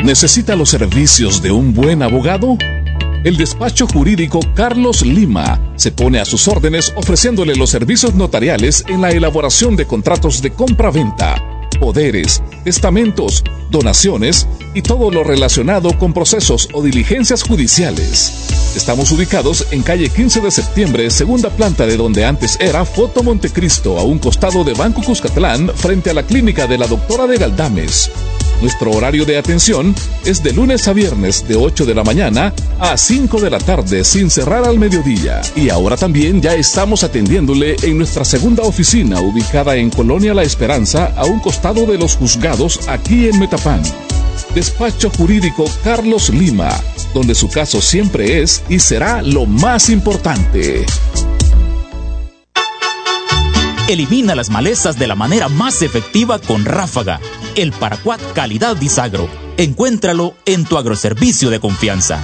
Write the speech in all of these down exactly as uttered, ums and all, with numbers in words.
¿Necesita los servicios de un buen abogado? El despacho jurídico Carlos Lima se pone a sus órdenes ofreciéndole los servicios notariales en la elaboración de contratos de compra-venta, poderes, testamentos, donaciones y todo lo relacionado con procesos o diligencias judiciales. Estamos ubicados en calle quince de septiembre, segunda planta de donde antes era Foto Montecristo, a un costado de Banco Cuscatlán, frente a la clínica de la doctora de Galdames. Nuestro horario de atención es de lunes a viernes de ocho de la mañana a cinco de la tarde sin cerrar al mediodía. Y ahora también ya estamos atendiéndole en nuestra segunda oficina ubicada en Colonia La Esperanza a un costado de los juzgados aquí en Metapán. Despacho Jurídico Carlos Lima, donde su caso siempre es y será lo más importante. Elimina las malezas de la manera más efectiva con Ráfaga, el paraquat calidad Disagro. Encuéntralo en tu agroservicio de confianza.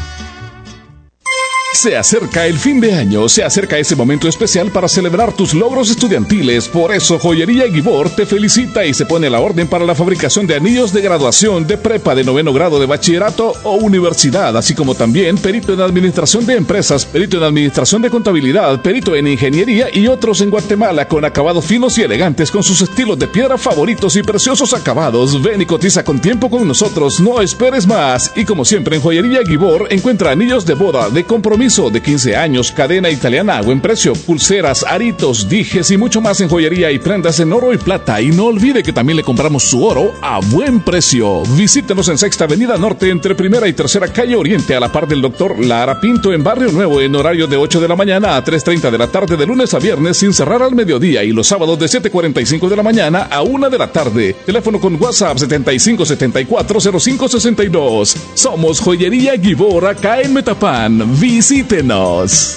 Se acerca el fin de año, se acerca ese momento especial para celebrar tus logros estudiantiles. Por eso Joyería Guibor te felicita y se pone a la orden para la fabricación de anillos de graduación, de prepa, de noveno grado, de bachillerato o universidad, así como también perito en administración de empresas, perito en administración de contabilidad, perito en ingeniería y otros en Guatemala con acabados finos y elegantes con sus estilos de piedra favoritos y preciosos acabados. Ven y cotiza con tiempo con nosotros, no esperes más. Y como siempre en Joyería Guibor encuentra anillos de boda, de compromiso, de quince años, cadena italiana a buen precio, pulseras, aritos, dijes y mucho más en joyería y prendas en oro y plata. Y no olvide que también le compramos su oro a buen precio. Visítenos en Sexta Avenida Norte entre Primera y Tercera Calle Oriente, a la par del doctor Lara Pinto en Barrio Nuevo, en horario de ocho de la mañana a tres treinta de la tarde de lunes a viernes sin cerrar al mediodía, y los sábados de siete cuarenta y cinco de la mañana a una de la tarde. Teléfono con WhatsApp setenta y cinco setenta y cuatro cero cinco sesenta y dos. Somos Joyería Guibor acá en Metapán. Visítenos.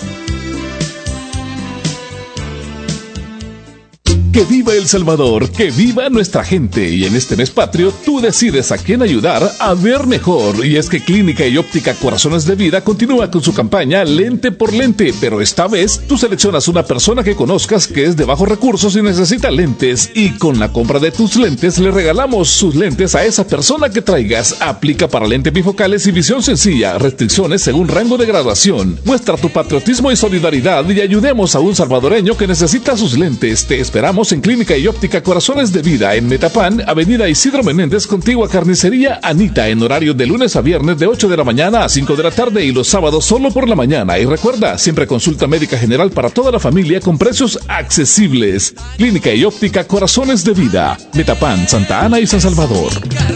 Que viva El Salvador, que viva nuestra gente. Y en este mes patrio, tú decides a quién ayudar a ver mejor. Y es que Clínica y Óptica Corazones de Vida continúa con su campaña Lente por Lente. Pero esta vez, tú seleccionas una persona que conozcas que es de bajos recursos y necesita lentes. Y con la compra de tus lentes, le regalamos sus lentes a esa persona que traigas. Aplica para lentes bifocales y visión sencilla. Restricciones según rango de graduación. Muestra tu patriotismo y solidaridad y ayudemos a un salvadoreño que necesita sus lentes. Te esperamos en Clínica y Óptica Corazones de Vida en Metapán, Avenida Isidro Menéndez, contigua Carnicería Anita, en horario de lunes a viernes de ocho de la mañana a cinco de la tarde y los sábados solo por la mañana. Y recuerda, siempre consulta médica general para toda la familia con precios accesibles. Clínica y Óptica Corazones de Vida, Metapán, Santa Ana y San Salvador.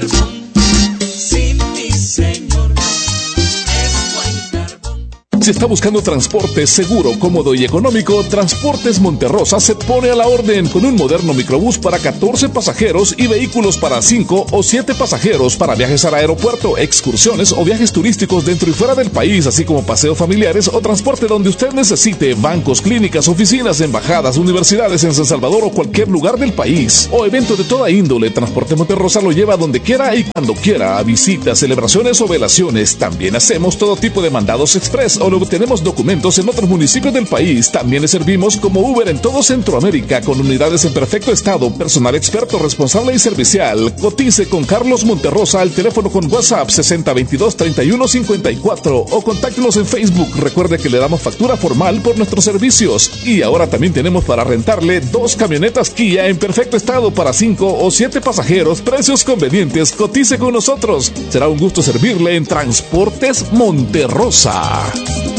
Si está buscando transporte seguro, cómodo y económico, Transportes Monterrosa se pone a la orden con un moderno microbús para catorce pasajeros y vehículos para cinco o siete pasajeros para viajes al aeropuerto, excursiones o viajes turísticos dentro y fuera del país, así como paseos familiares o transporte donde usted necesite, bancos, clínicas, oficinas, embajadas, universidades en San Salvador o cualquier lugar del país, o eventos de toda índole. Transporte Monterrosa lo lleva donde quiera y cuando quiera, a visitas, celebraciones o velaciones. También hacemos todo tipo de mandados express o tenemos documentos en otros municipios del país. También le servimos como Uber en todo Centroamérica, con unidades en perfecto estado, personal experto, responsable y servicial. Cotice con Carlos Monterrosa al teléfono con WhatsApp sesenta veintidós treinta y uno cincuenta y cuatro o contáctenos en Facebook. Recuerde que le damos factura formal por nuestros servicios. Y ahora también tenemos para rentarle dos camionetas Kia en perfecto estado para cinco o siete pasajeros, precios convenientes. Cotice con nosotros. Será un gusto servirle en Transportes Monterrosa.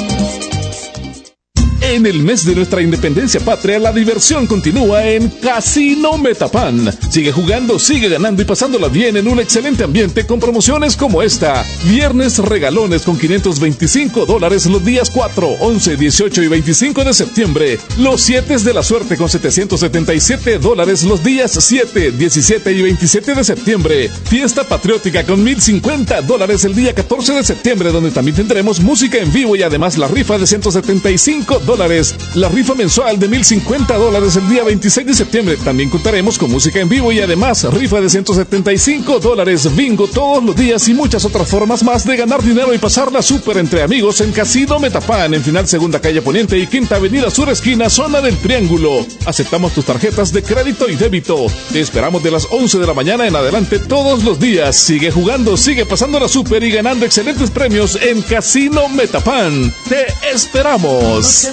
En el mes de nuestra independencia patria, la diversión continúa en Casino Metapán. Sigue jugando, sigue ganando y pasándola bien en un excelente ambiente con promociones como esta. Viernes regalones con quinientos veinticinco dólares los días cuatro, once, dieciocho y veinticinco de septiembre. Los siete de la suerte con setecientos setenta y siete dólares los días siete, diecisiete y veintisiete de septiembre. Fiesta patriótica con mil cincuenta dólares el día catorce de septiembre, donde también tendremos música en vivo y además la rifa de ciento setenta y cinco dólares dólares. La rifa mensual de mil cincuenta dólares el día veintiséis de septiembre. También contaremos con música en vivo y además rifa de ciento setenta y cinco dólares, bingo todos los días y muchas otras formas más de ganar dinero y pasarla súper entre amigos en Casino Metapán, en Final Segunda Calle Poniente y Quinta Avenida Sur Esquina, zona del Triángulo. Aceptamos tus tarjetas de crédito y débito. Te esperamos de las once de la mañana en adelante todos los días. Sigue jugando, sigue pasándola súper y ganando excelentes premios en Casino Metapán. Te esperamos.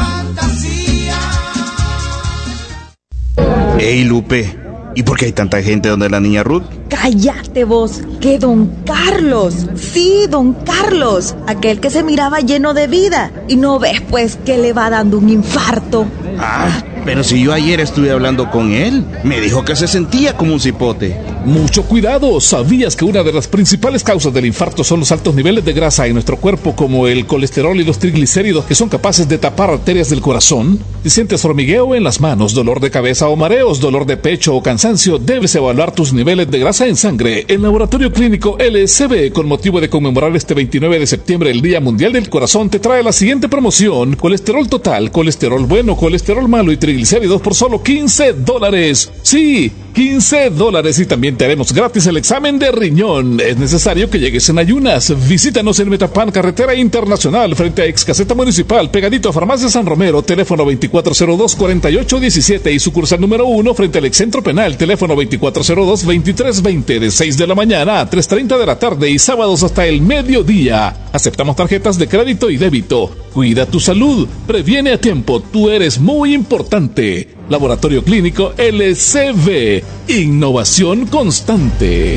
Hey, Lupe, ¿y por qué hay tanta gente donde la niña Ruth? Cállate vos, que don Carlos, sí, don Carlos, aquel que se miraba lleno de vida, y no ves pues que le va dando un infarto. Ah, pero si yo ayer estuve hablando con él, me dijo que se sentía como un cipote. Mucho cuidado, ¿sabías que una de las principales causas del infarto son los altos niveles de grasa en nuestro cuerpo, como el colesterol y los triglicéridos, que son capaces de tapar arterias del corazón? Si sientes hormigueo en las manos, dolor de cabeza o mareos, dolor de pecho o cansancio, debes evaluar tus niveles de grasa en sangre. El Laboratorio Clínico L C B, con motivo de conmemorar este veintinueve de septiembre el Día Mundial del Corazón, te trae la siguiente promoción: colesterol total, colesterol bueno, colesterol malo y triglicéridos por solo quince dólares. Sí, quince dólares, y también te haremos gratis el examen de riñón. Es necesario que llegues en ayunas. Visítanos en Metapán, carretera internacional, frente a ex caseta municipal, pegadito a Farmacia San Romero, teléfono veinticuatro cero dos, cuarenta y ocho diecisiete, y sucursal número uno frente al ex centro penal, teléfono veinticuatro cero dos, veintitrés veinte, de seis de la mañana a tres treinta de la tarde y sábados hasta el mediodía. Aceptamos tarjetas de crédito y débito. Cuida tu salud, previene a tiempo, tú eres muy importante. Laboratorio Clínico L C B, innovación constante.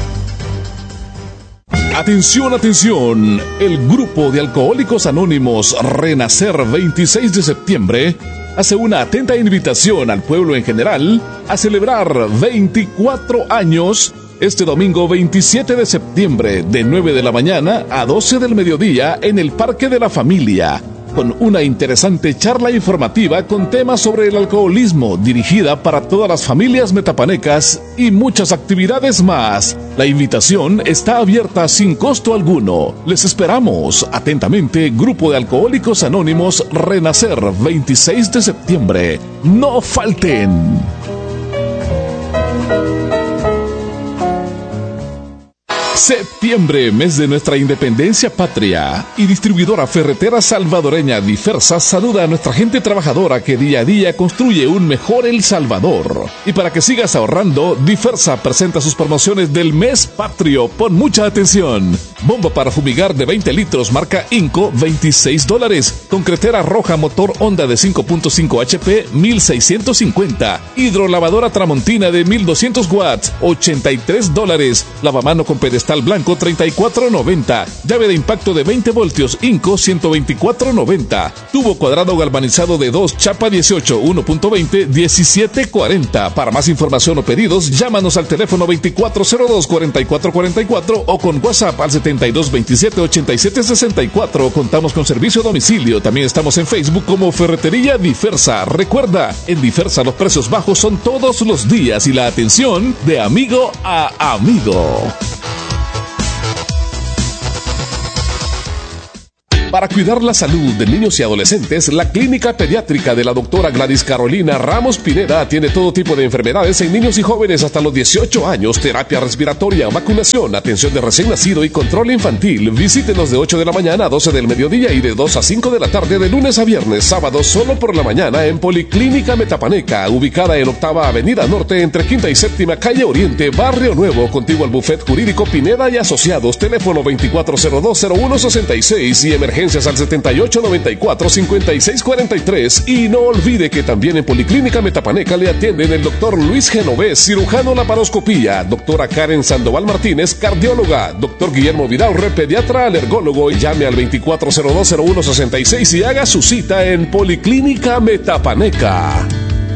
Atención, atención, el grupo de Alcohólicos Anónimos Renacer veintiséis de septiembre hace una atenta invitación al pueblo en general a celebrar veinticuatro años este domingo veintisiete de septiembre, de nueve de la mañana a doce del mediodía, en el Parque de la Familia, con una interesante charla informativa con temas sobre el alcoholismo, dirigida para todas las familias metapanecas, y muchas actividades más. La invitación está abierta sin costo alguno. Les esperamos. Atentamente, Grupo de Alcohólicos Anónimos Renacer, veintiséis de septiembre. ¡No falten! Septiembre, mes de nuestra independencia patria, y distribuidora ferretera salvadoreña Difersa saluda a nuestra gente trabajadora que día a día construye un mejor El Salvador. Y para que sigas ahorrando, Difersa presenta sus promociones del mes patrio. Pon mucha atención. Bomba para fumigar de veinte litros marca Inco, veintiséis dólares. Concretera roja motor Honda de cinco punto cinco H P, mil seiscientos cincuenta. Hidrolavadora Tramontina de mil doscientos watts, ochenta y tres dólares. Lavamano con pedestal blanco, treinta y cuatro noventa. Llave de impacto de veinte voltios Inco, ciento veinticuatro noventa. Tubo cuadrado galvanizado de dos, chapa dieciocho, uno punto veinte, diecisiete cuarenta. Para más información o pedidos, llámanos al teléfono veinticuatro cero dos, cuarenta y cuatro cuarenta y cuatro o con WhatsApp al setenta y dos veintisiete, ochenta y siete sesenta y cuatro. Contamos con servicio a domicilio. También estamos en Facebook como Ferretería Difersa. Recuerda, en Difersa los precios bajos son todos los días y la atención de amigo a amigo. Para cuidar la salud de niños y adolescentes, la Clínica Pediátrica de la doctora Gladys Carolina Ramos Pineda atiende todo tipo de enfermedades en niños y jóvenes hasta los dieciocho años, terapia respiratoria, vacunación, atención de recién nacido y control infantil. Visítenos de ocho de la mañana a doce del mediodía y de dos a cinco de la tarde de lunes a viernes, sábados solo por la mañana en Policlínica Metapaneca, ubicada en Octava Avenida Norte entre Quinta y Séptima Calle Oriente, Barrio Nuevo, contiguo al Buffet Jurídico Pineda y Asociados, teléfono veinticuatro cero dos, cero uno sesenta y seis y emergencia al setenta y ocho noventa y cuatro, cincuenta y seis cuarenta y tres. Y no olvide que también en Policlínica Metapaneca le atienden el doctor Luis Genovés, cirujano laparoscopía, doctora Karen Sandoval Martínez, cardióloga, doctor Guillermo Vidaurre, pediatra alergólogo, y llame al veinticuatro cero dos, cero uno sesenta y seis y haga su cita en Policlínica Metapaneca.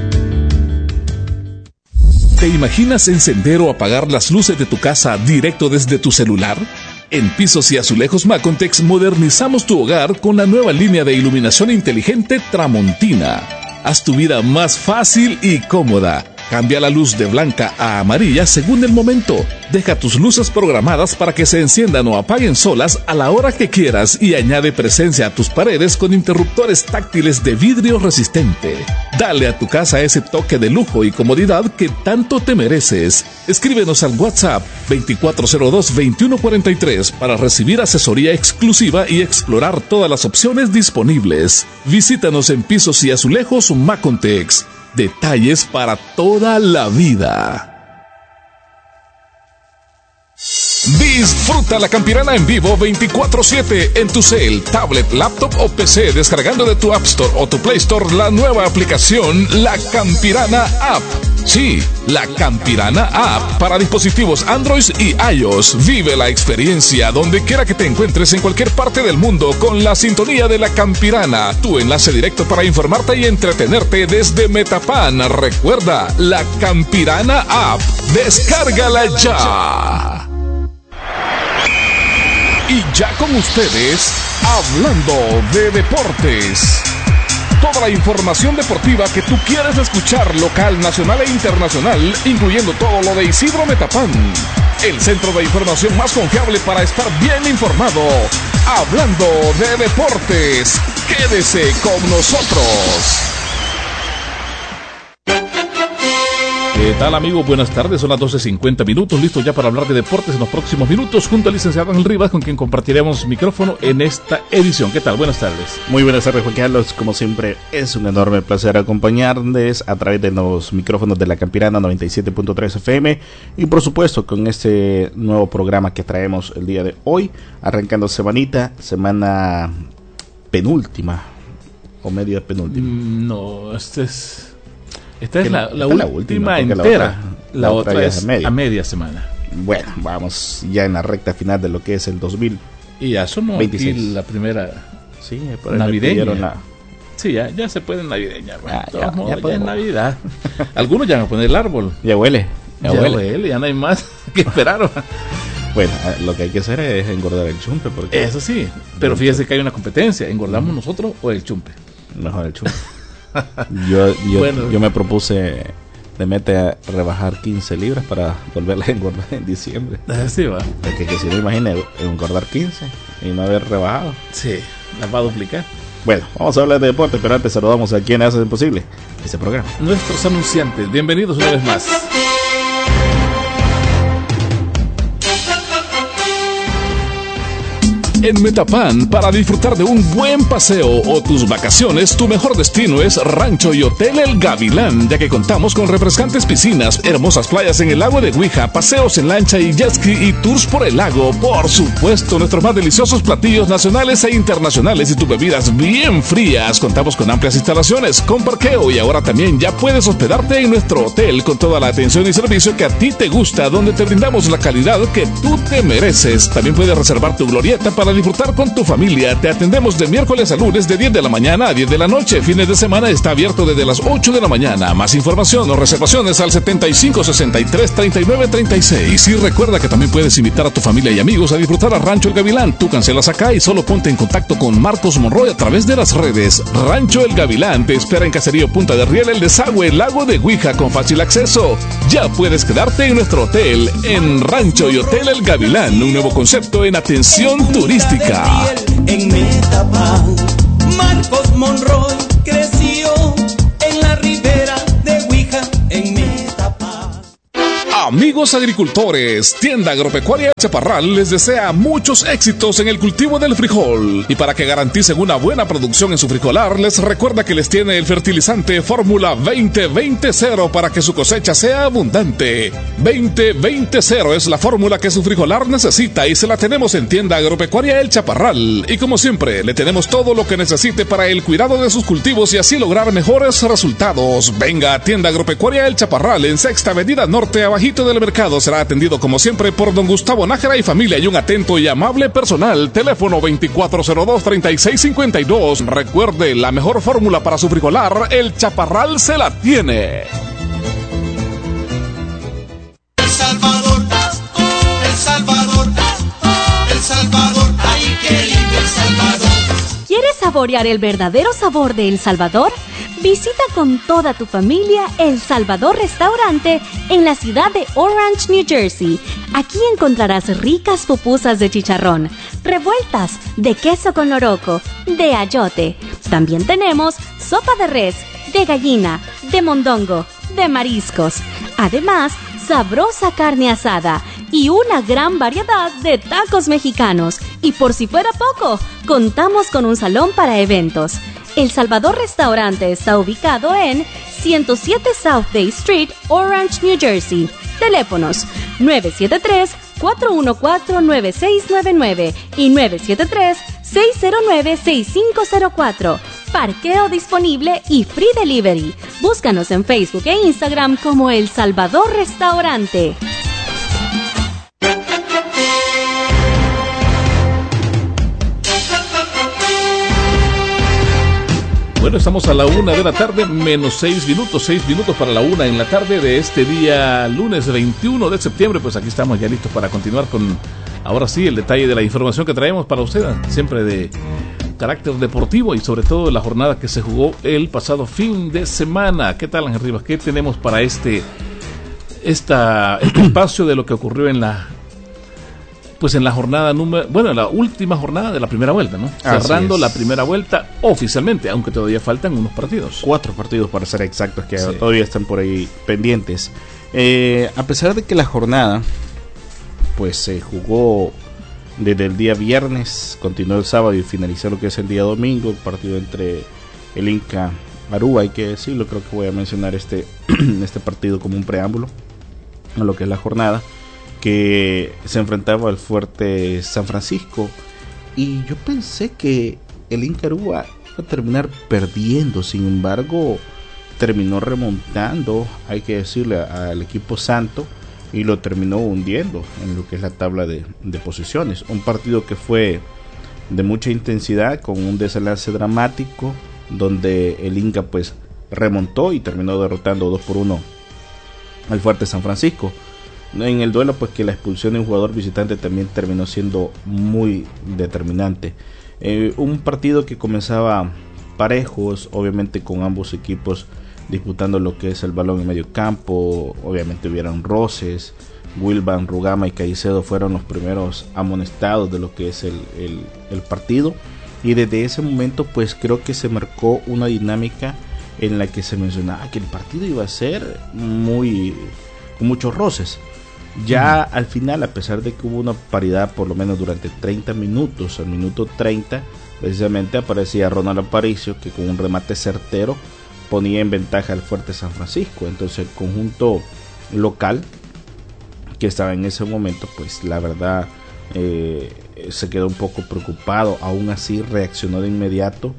¿Te imaginas encender o apagar las luces de tu casa directo desde tu celular? En Pisos y Azulejos Macontex modernizamos tu hogar con la nueva línea de iluminación inteligente Tramontina. Haz tu vida más fácil y cómoda. Cambia la luz de blanca a amarilla según el momento. Deja tus luces programadas para que se enciendan o apaguen solas a la hora que quieras y añade presencia a tus paredes con interruptores táctiles de vidrio resistente. Dale a tu casa ese toque de lujo y comodidad que tanto te mereces. Escríbenos al WhatsApp veinticuatro cero dos, veintiuno cuarenta y tres para recibir asesoría exclusiva y explorar todas las opciones disponibles. Visítanos en Pisos y Azulejos Macontex. Detalles para toda la vida. Disfruta la Campirana en vivo veinticuatro siete en tu cel, tablet, laptop o P C descargando de tu App Store o tu Play Store la nueva aplicación La Campirana App. Sí, La Campirana App para dispositivos Android y iOS. Vive la experiencia donde quiera que te encuentres en cualquier parte del mundo con la sintonía de La Campirana, tu enlace directo para informarte y entretenerte desde Metapan. Recuerda, La Campirana App. Descárgala ya. Y ya con ustedes, hablando de deportes. Toda la información deportiva que tú quieres escuchar, local, nacional e internacional, incluyendo todo lo de Isidro Metapán. El centro de información más confiable para estar bien informado. Hablando de deportes, quédese con nosotros. ¿Qué tal, amigos? Buenas tardes, son las doce cincuenta minutos, listos ya para hablar de deportes en los próximos minutos, junto al licenciado Ángel Rivas, con quien compartiremos micrófono en esta edición. ¿Qué tal? Buenas tardes. Muy buenas tardes, Juan Carlos. Como siempre, es un enorme placer acompañarles a través de los micrófonos de La Campirana noventa y siete punto tres F M y, por supuesto, con este nuevo programa que traemos el día de hoy, arrancando semanita, semana penúltima o media penúltima. Mm, no, este es... Esta es la, la, esta última, la última entera. La otra, la la otra otra es a media. a media semana. Bueno, vamos ya en la recta final de lo que es el dos mil veintiséis. Y ya sonó aquí la primera sí, por ahí navideña. La... Sí, ya, ya se puede navideña. Bueno, ah, ya, modos, ya, ya es Navidad. Algunos ya van a poner el árbol. Ya huele. Ya, ya huele. huele. Ya no hay más que esperar. Bueno, lo que hay que hacer es engordar el chumpe. Porque eso sí, pero fíjese que hay una competencia. ¿Engordamos mm. nosotros o el chumpe? Mejor el chumpe. yo, yo, bueno. yo me propuse de mete a rebajar quince libras para volverlas a engordar en diciembre. Así va. Porque que si no, imagine engordar quince y no haber rebajado. Sí, las va a duplicar. Bueno, vamos a hablar de deporte, pero antes saludamos a quienes hacen posible este programa. Nuestros anunciantes, bienvenidos una vez más. En Metapan, para disfrutar de un buen paseo o tus vacaciones, tu mejor destino es Rancho y Hotel El Gavilán, ya que contamos con refrescantes piscinas, hermosas playas en el lago de Huija, paseos en lancha y jet ski y tours por el lago. Por supuesto, nuestros más deliciosos platillos nacionales e internacionales y tus bebidas bien frías. Contamos con amplias instalaciones, con parqueo y ahora también ya puedes hospedarte en nuestro hotel con toda la atención y servicio que a ti te gusta, donde te brindamos la calidad que tú te mereces. También puedes reservar tu glorieta para disfrutar con tu familia. Te atendemos de miércoles a lunes de diez de la mañana a diez de la noche. Fines de semana está abierto desde las ocho de la mañana. Más información o reservaciones al setenta y cinco, sesenta y tres, treinta y nueve, treinta y seis. Y recuerda que también puedes invitar a tu familia y amigos a disfrutar a Rancho El Gavilán. Tú cancelas acá y solo ponte en contacto con Marcos Monroy a través de las redes. Rancho El Gavilán te espera en Caserío Punta de Riel, El Desagüe, Lago de Huija, con fácil acceso. Ya puedes quedarte en nuestro hotel, en Rancho y Hotel El Gavilán, un nuevo concepto en atención turística. En Metapan, Marcos Monroy creció en la ribera de Huija, en Metapan. Amigos agricultores, Tienda Agropecuaria Chaparral les desea muchos éxitos en el cultivo del frijol. Y para que garanticen una buena producción en su frijolar, les recuerda que les tiene el fertilizante Fórmula veinte veinte cero para que su cosecha sea abundante. veinte veinte cero es la fórmula que su frijolar necesita y se la tenemos en Tienda Agropecuaria El Chaparral. Y como siempre, le tenemos todo lo que necesite para el cuidado de sus cultivos y así lograr mejores resultados. Venga a Tienda Agropecuaria El Chaparral en Sexta Avenida Norte, abajito del mercado. Será atendido como siempre por don Gustavo Nájera y familia y un atento y amable personal. Teléfono veinticuatro cero dos, treinta y seis cincuenta y dos. Recuerde, la mejor fórmula para su frijolar, El Chaparral se la tiene. El Salvador, El Salvador, El Salvador, ay qué lindo El Salvador. ¿Quieres saborear el verdadero sabor de El Salvador? Visita con toda tu familia El Salvador Restaurante en la ciudad de Orange, New Jersey. Aquí encontrarás ricas pupusas de chicharrón, revueltas de queso con loroco, de ayote. También tenemos sopa de res, de gallina, de mondongo, de mariscos. Además, sabrosa carne asada y una gran variedad de tacos mexicanos. Y por si fuera poco, contamos con un salón para eventos. El Salvador Restaurante está ubicado en ciento siete South Day Street, Orange, New Jersey. Teléfonos nueve siete tres, cuatro uno cuatro, nueve seis nueve nueve y nueve siete tres, seis cero nueve, seis cinco cero cuatro. Parqueo disponible y free delivery. Búscanos en Facebook e Instagram como El Salvador Restaurante. Bueno, estamos a la una de la tarde, menos seis minutos, seis minutos para la una en la tarde de este día lunes veintiuno de septiembre. Pues aquí estamos ya listos para continuar con, ahora sí, el detalle de la información que traemos para usted, siempre de carácter deportivo y sobre todo de la jornada que se jugó el pasado fin de semana. ¿Qué tal, Ángel Rivas? ¿Qué tenemos para este, esta, este espacio de lo que ocurrió en la... Pues en la jornada número, bueno, en la última jornada de la primera vuelta, ¿no? Así Cerrando es. la primera vuelta oficialmente, aunque todavía faltan unos partidos. Cuatro partidos para ser exactos que Sí. todavía están por ahí pendientes. Eh, a pesar de que la jornada pues se jugó desde el día viernes, continuó el sábado y finalizó lo que es el día domingo, el partido entre el Inca Aruba, hay que decirlo, creo que voy a mencionar este, este partido como un preámbulo a lo que es la jornada, que se enfrentaba al fuerte San Francisco, y yo pensé que el Inca Aruba iba a terminar perdiendo, sin embargo terminó remontando, hay que decirle, al equipo santo, y lo terminó hundiendo en lo que es la tabla de, de posiciones. Un partido que fue de mucha intensidad, con un desenlace dramático, donde el Inca pues remontó y terminó derrotando dos por uno al fuerte San Francisco. En el duelo, pues que la expulsión de un jugador visitante también terminó siendo muy determinante. Eh, un partido que comenzaba parejos, obviamente con ambos equipos disputando lo que es el balón en medio campo. Obviamente hubieron roces. Wilvan, Rugama y Caicedo fueron los primeros amonestados de lo que es el, el, el partido. Y desde ese momento pues creo que se marcó una dinámica en la que se mencionaba que el partido iba a ser muy con muchos roces. Ya al final, a pesar de que hubo una paridad por lo menos durante treinta minutos, al minuto treinta precisamente aparecía Ronald Aparicio, que con un remate certero ponía en ventaja al fuerte San Francisco. Entonces el conjunto local que estaba en ese momento, pues la verdad eh, se quedó un poco preocupado. Aún así reaccionó de inmediato,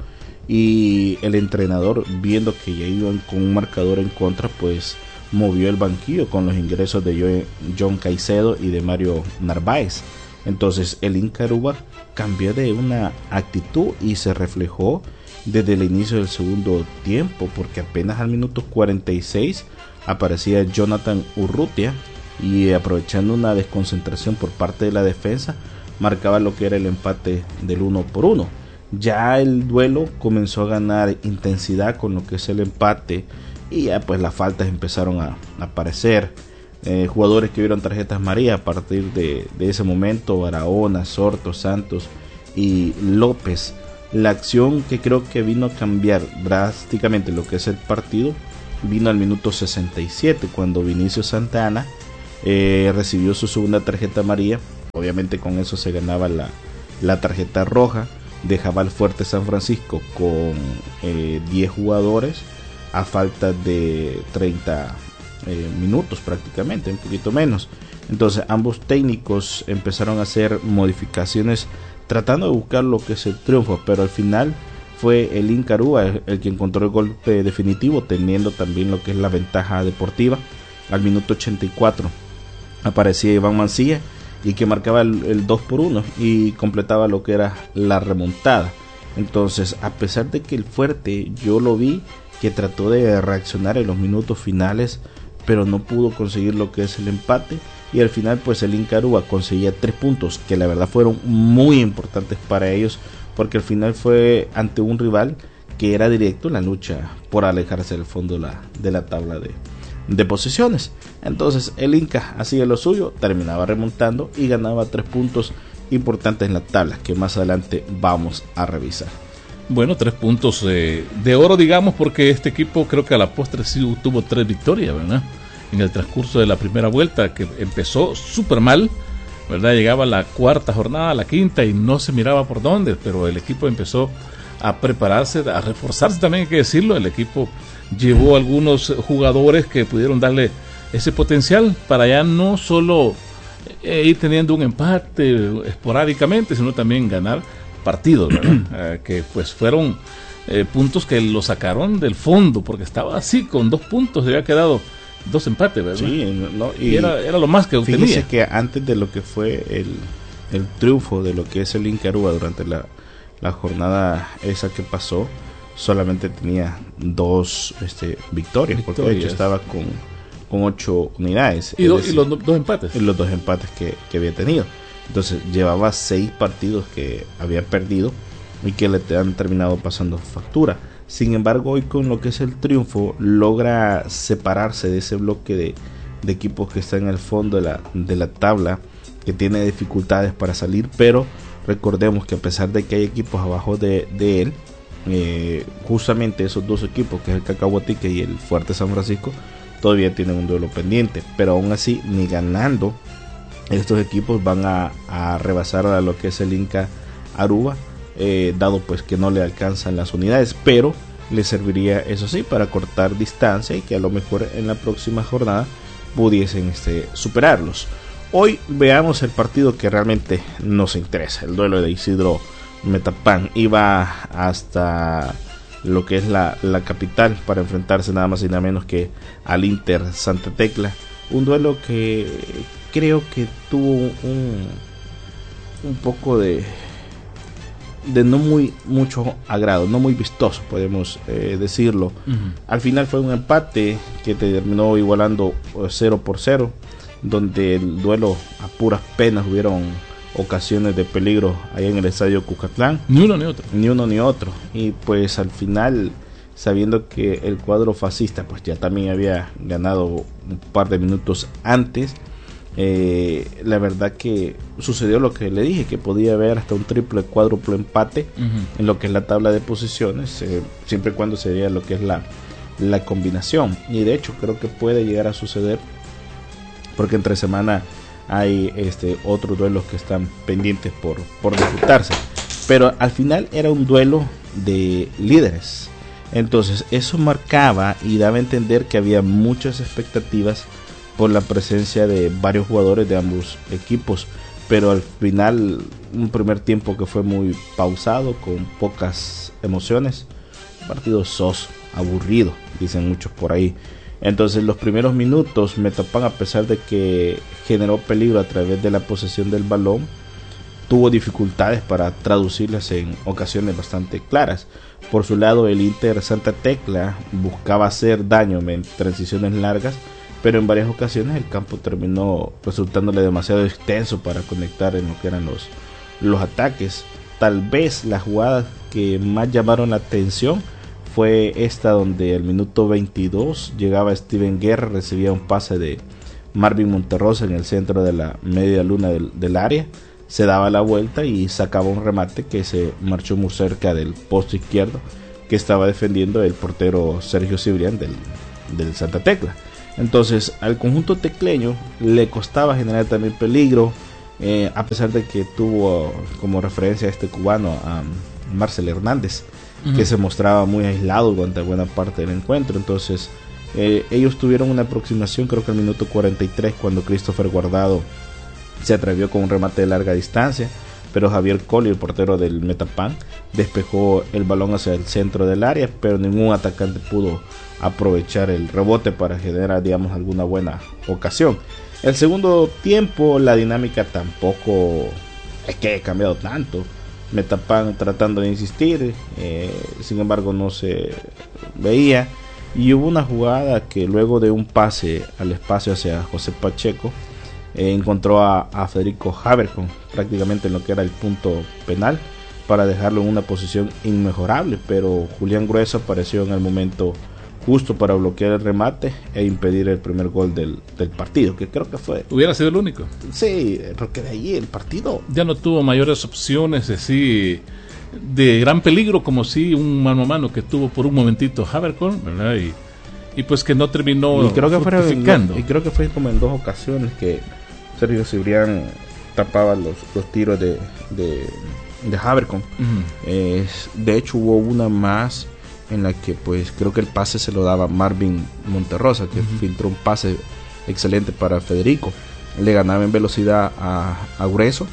y el entrenador, viendo que ya iban con un marcador en contra, pues movió el banquillo con los ingresos de John Caicedo y de Mario Narváez. Entonces el Inca Aruba cambió de una actitud y se reflejó desde el inicio del segundo tiempo, porque apenas al minuto cuarenta y seis aparecía Jonathan Urrutia, y aprovechando una desconcentración por parte de la defensa marcaba lo que era el empate del uno por uno. Ya el duelo comenzó a ganar intensidad con lo que es el empate, y ya pues las faltas empezaron a, a aparecer. Eh, jugadores que vieron tarjetas amarillas a partir de, de ese momento: Barahona, Sorto, Santos y López. La acción que creo que vino a cambiar drásticamente lo que es el partido vino al minuto sesenta y siete, cuando Vinicio Santana eh, recibió su segunda tarjeta amarilla. Obviamente con eso se ganaba la, la tarjeta roja. Dejaba al fuerte San Francisco con eh, diez jugadores a falta de treinta eh, minutos prácticamente, un poquito menos. Entonces ambos técnicos empezaron a hacer modificaciones tratando de buscar lo que es el triunfo, pero al final fue el Inca Aruba el, el que encontró el golpe definitivo, teniendo también lo que es la ventaja deportiva. Al minuto ochenta y cuatro aparecía Iván Mancilla, y que marcaba el, el dos por uno y completaba lo que era la remontada. Entonces, a pesar de que el fuerte, yo lo vi que trató de reaccionar en los minutos finales, pero no pudo conseguir lo que es el empate, y al final pues el Inca Aruba conseguía tres puntos que la verdad fueron muy importantes para ellos, porque al final fue ante un rival que era directo en la lucha por alejarse del fondo de la, de la tabla de, de posiciones. Entonces el Inca hacía lo suyo, terminaba remontando y ganaba tres puntos importantes en la tabla, que más adelante vamos a revisar. Bueno, tres puntos eh, de oro, digamos, porque este equipo creo que a la postre sí tuvo tres victorias, ¿verdad? En el transcurso de la primera vuelta, que empezó súper mal, ¿verdad? Llegaba la cuarta jornada, la quinta, y no se miraba por dónde, pero el equipo empezó a prepararse, a reforzarse también, hay que decirlo. El equipo llevó algunos jugadores que pudieron darle ese potencial para ya no solo eh, ir teniendo un empate esporádicamente, sino también ganar partidos, ¿verdad? eh, que pues fueron eh, puntos que lo sacaron del fondo, porque estaba así, con dos puntos, se había quedado dos empates, ¿verdad? Sí, no, y, y era, era lo más que obtenía. Fíjese que antes de lo que fue el, el triunfo de lo que es el Inca Aruba durante la, la jornada esa que pasó, solamente tenía dos este, victorias, victorias, porque de hecho estaba con, con ocho unidades. Y, do, decir, y los do, dos empates. Y los dos empates que, que había tenido. Entonces llevaba seis partidos que había perdido y que le han terminado pasando factura. Sin embargo, hoy con lo que es el triunfo logra separarse de ese bloque de, de equipos que está en el fondo de la, de la tabla, que tiene dificultades para salir, pero recordemos que a pesar de que hay equipos abajo de, de él, eh, justamente esos dos equipos, que es el Cacahuatique y el Fuerte San Francisco, todavía tienen un duelo pendiente, pero aún así ni ganando estos equipos van a, a rebasar a lo que es el Inca Aruba, eh, dado pues que no le alcanzan las unidades, pero le serviría eso sí para cortar distancia y que a lo mejor en la próxima jornada pudiesen este, superarlos. Hoy veamos el partido que realmente nos interesa, el duelo de Isidro Metapán. Iba hasta lo que es la, la capital para enfrentarse nada más y nada menos que al Inter Santa Tecla, un duelo que creo que tuvo un, un poco de de no muy mucho agrado, no muy vistoso, podemos eh, decirlo. Uh-huh. Al final fue un empate que terminó igualando cero por cero, donde el duelo a puras penas hubieron ocasiones de peligro ahí en el estadio Cucatlán. Ni uno ni otro. Ni uno ni otro. Y pues al final, sabiendo que el cuadro fascista pues ya también había ganado un par de minutos antes, eh, la verdad que sucedió lo que le dije, que podía haber hasta un triple, cuádruple empate uh-huh. en lo que es la tabla de posiciones, eh, siempre y cuando sería lo que es la, la combinación. Y de hecho creo que puede llegar a suceder, porque entre semana hay este otros duelos que están pendientes por, por disputarse, pero al final era un duelo de líderes. Entonces eso marcaba y daba a entender que había muchas expectativas por la presencia de varios jugadores de ambos equipos, pero al final un primer tiempo que fue muy pausado, con pocas emociones, un partido soso, aburrido, dicen muchos por ahí. Entonces los primeros minutos Metapán, a pesar de que generó peligro a través de la posesión del balón, tuvo dificultades para traducirlas en ocasiones bastante claras. Por su lado, el Inter Santa Tecla buscaba hacer daño en transiciones largas, pero en varias ocasiones el campo terminó resultándole demasiado extenso para conectar en lo que eran los, los ataques. Tal vez las jugadas que más llamaron la atención fue esta, donde al minuto veintidós llegaba Steven Guerra, recibía un pase de Marvin Monterrosa en el centro de la media luna del, del área, se daba la vuelta y sacaba un remate que se marchó muy cerca del poste izquierdo que estaba defendiendo el portero Sergio Cibrián del, del Santa Tecla. Entonces al conjunto tecleño le costaba generar también peligro, eh, a pesar de que tuvo como referencia a este cubano, a Marcel Hernández, uh-huh. que se mostraba muy aislado durante buena parte del encuentro. Entonces eh, ellos tuvieron una aproximación, creo que al minuto cuarenta y tres, cuando Christopher Guardado se atrevió con un remate de larga distancia, pero Javier Colli, el portero del Metapán, despejó el balón hacia el centro del área, pero ningún atacante pudo aprovechar el rebote para generar, digamos, alguna buena ocasión. El segundo tiempo la dinámica tampoco es que haya cambiado tanto. Metapán tratando de insistir, eh, sin embargo no se veía, y hubo una jugada que luego de un pase al espacio hacia José Pacheco, eh, encontró a, a Federico Havercon prácticamente en lo que era el punto penal, para dejarlo en una posición inmejorable, pero Julián Grueso apareció en el momento justo para bloquear el remate e impedir el primer gol del, del partido, que creo que fue... Hubiera sido el único. Sí, porque de ahí el partido... Ya no tuvo mayores opciones así de gran peligro, como si un mano a mano que tuvo por un momentito Havercorn, ¿verdad? Y, y pues que no terminó y creo que fue fructificando. Y creo que fue como en dos ocasiones que Sergio Cibrián tapaba los, los tiros de, de, de Havercorn. Uh-huh. eh, de hecho hubo una más en la que pues creo que el pase se lo daba Marvin Monterrosa, que uh-huh. filtró un pase excelente para Federico, le ganaba en velocidad a, a Grueso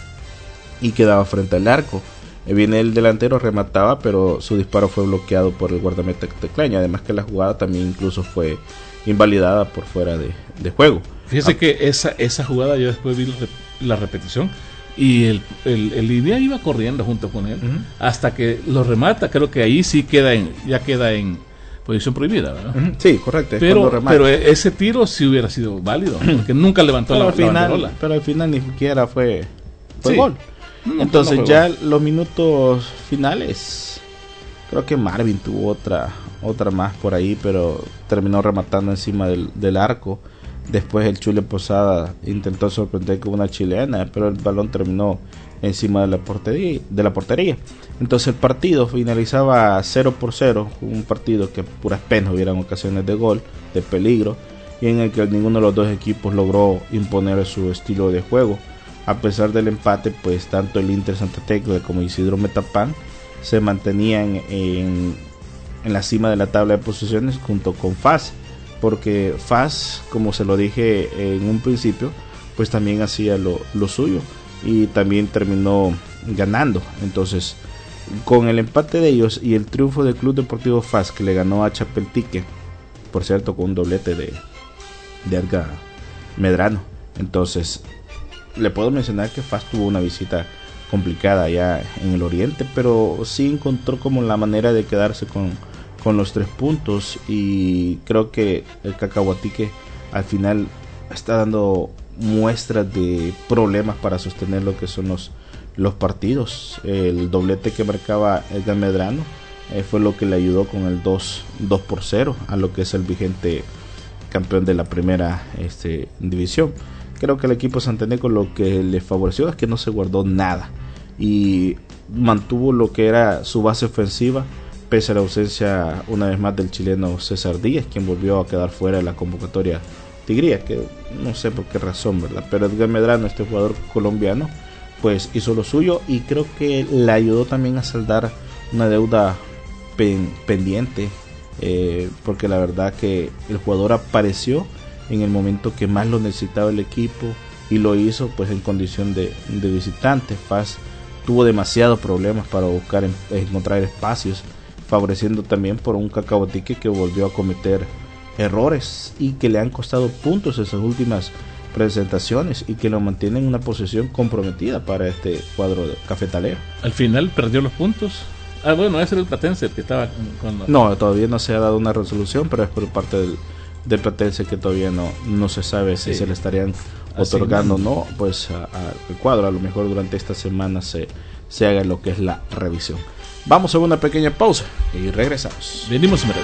y quedaba frente al arco. eh, viene el delantero, remataba, pero su disparo fue bloqueado por el guardameta tecleño, además que la jugada también incluso fue invalidada por fuera de, de juego. Fíjese ah, que esa, esa jugada yo después vi la repetición y el, el, el Lidia iba corriendo junto con él uh-huh. hasta que lo remata. Creo que ahí sí queda en, ya queda en posición prohibida, ¿verdad? Uh-huh. Sí, correcto. Pero, pero ese tiro sí hubiera sido válido, porque nunca levantó pero la, al final, la banderola. Pero al final ni siquiera fue, fue sí. gol. No, Entonces no fue ya gol. Los minutos finales, creo que Marvin tuvo otra otra más por ahí, pero terminó rematando encima del, del arco. Después el Chule Posada intentó sorprender con una chilena, pero el balón terminó encima de la portería, de la portería. Entonces el partido finalizaba cero por cero, un partido que puras penas hubieran ocasiones de gol, de peligro, y en el que ninguno de los dos equipos logró imponer su estilo de juego. A pesar del empate, pues tanto el Inter Santa Tecla como Isidro Metapán se mantenían en, en la cima de la tabla de posiciones junto con F A S, porque F A S, como se lo dije en un principio, pues también hacía lo, lo suyo y también terminó ganando. Entonces, con el empate de ellos y el triunfo del Club Deportivo F A S, que le ganó a Chapeltique, por cierto con un doblete de, de Edgar Medrano, entonces le puedo mencionar que F A S tuvo una visita complicada allá en el oriente, pero sí encontró como la manera de quedarse con con los tres puntos, y creo que el Cacahuatique al final está dando muestras de problemas para sostener lo que son los, los partidos. El doblete que marcaba Edgar Medrano eh, fue lo que le ayudó con el dos por cero a lo que es el vigente campeón de la primera este, división. Creo que el equipo santaneco lo que le favoreció es que no se guardó nada y mantuvo lo que era su base ofensiva, pese a la ausencia una vez más del chileno César Díaz, quien volvió a quedar fuera de la convocatoria tigría, que no sé por qué razón, ¿verdad? Pero Edgar Medrano, este jugador colombiano, pues hizo lo suyo y creo que le ayudó también a saldar una deuda pen, pendiente, eh, porque la verdad que el jugador apareció en el momento que más lo necesitaba el equipo y lo hizo pues en condición de, de visitante. F A S tuvo demasiados problemas para buscar en, encontrar espacios, favoreciendo también por un Cacahuatique que volvió a cometer errores y que le han costado puntos en sus últimas presentaciones y que lo mantiene en una posición comprometida para este cuadro cafetalero. Al final perdió los puntos. Ah, bueno, ese era el Platense el que estaba con... No, todavía no se ha dado una resolución, pero es por parte del, del Platense que todavía no, no se sabe si sí. se le estarían otorgando o no, pues al cuadro. A lo mejor durante esta semana se, se haga lo que es la revisión. Vamos a una pequeña pausa y regresamos. Venimos en breve.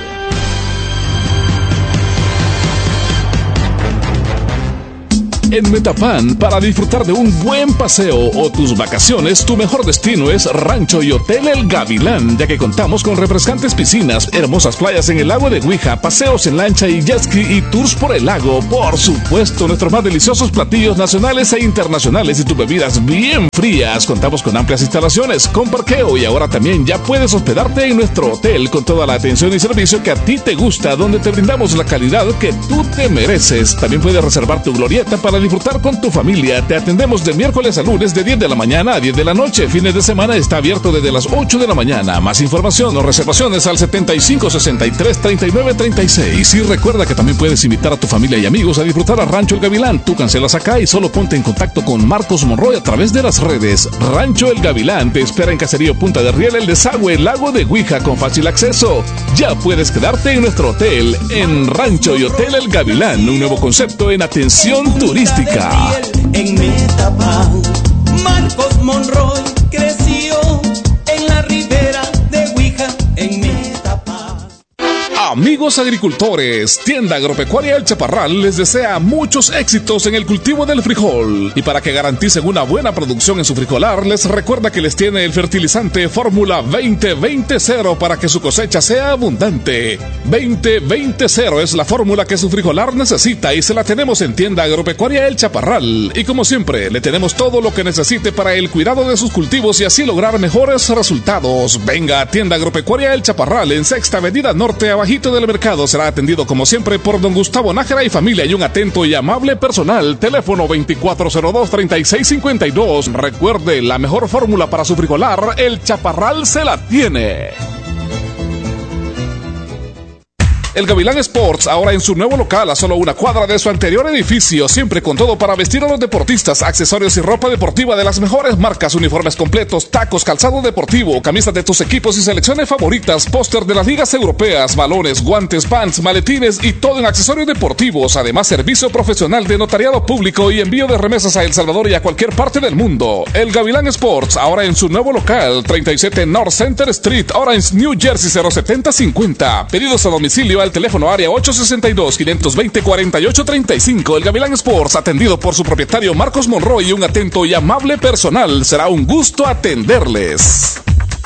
En Metapan, para disfrutar de un buen paseo o tus vacaciones, tu mejor destino es Rancho y Hotel El Gavilán, ya que contamos con refrescantes piscinas, hermosas playas en el lago de Huija, paseos en lancha y jet ski y tours por el lago. Por supuesto, nuestros más deliciosos platillos nacionales e internacionales y tus bebidas bien frías. Contamos con amplias instalaciones, con parqueo y ahora también ya puedes hospedarte en nuestro hotel con toda la atención y servicio que a ti te gusta, donde te brindamos la calidad que tú te mereces. También puedes reservar tu glorieta para disfrutar con tu familia. Te atendemos de miércoles a lunes de diez de la mañana a diez de la noche. Fines de semana está abierto desde las ocho de la mañana. Más información o reservaciones al setenta y cinco sesenta y tres treinta y nueve treinta y seis. Y recuerda que también puedes invitar a tu familia y amigos a disfrutar a Rancho El Gavilán. Tú cancelas acá y solo ponte en contacto con Marcos Monroy a través de las redes. Rancho El Gavilán te espera en Caserío Punta de Riel, El Desagüe, Lago de Huija, con fácil acceso. Ya puedes quedarte en nuestro hotel, en Rancho y Hotel El Gavilán, un nuevo concepto en atención turística. En Metapan, Marcos Monroy creció en Amigos agricultores, Tienda Agropecuaria El Chaparral les desea muchos éxitos en el cultivo del frijol. Y para que garanticen una buena producción en su frijolar, les recuerda que les tiene el fertilizante Fórmula veinte veinte cero para que su cosecha sea abundante. veinte veinte cero es la fórmula que su frijolar necesita y se la tenemos en Tienda Agropecuaria El Chaparral. Y como siempre, le tenemos todo lo que necesite para el cuidado de sus cultivos y así lograr mejores resultados. Venga a Tienda Agropecuaria El Chaparral en Sexta Avenida Norte, abajito del mercado. Será atendido como siempre por don Gustavo Nájera y familia y un atento y amable personal. Teléfono veinticuatro cero dos, treinta y seis cincuenta y dos. Recuerde, la mejor fórmula para su frijolar, El Chaparral se la tiene. El Gavilán Sports, ahora en su nuevo local a solo una cuadra de su anterior edificio, siempre con todo para vestir a los deportistas, accesorios y ropa deportiva de las mejores marcas, uniformes completos, tacos, calzado deportivo, camisas de tus equipos y selecciones favoritas, póster de las ligas europeas, balones, guantes, pants, maletines y todo en accesorios deportivos. Además, servicio profesional de notariado público y envío de remesas a El Salvador y a cualquier parte del mundo. El Gavilán Sports, ahora en su nuevo local, treinta y siete North Center Street, Orange, New Jersey cero setenta cincuenta. Pedidos a domicilio al teléfono área ocho sesenta y dos, quinientos veinte, cuarenta y ocho treinta y cinco. El Gavilán Sports, atendido por su propietario Marcos Monroy y un atento y amable personal. Será un gusto atenderles.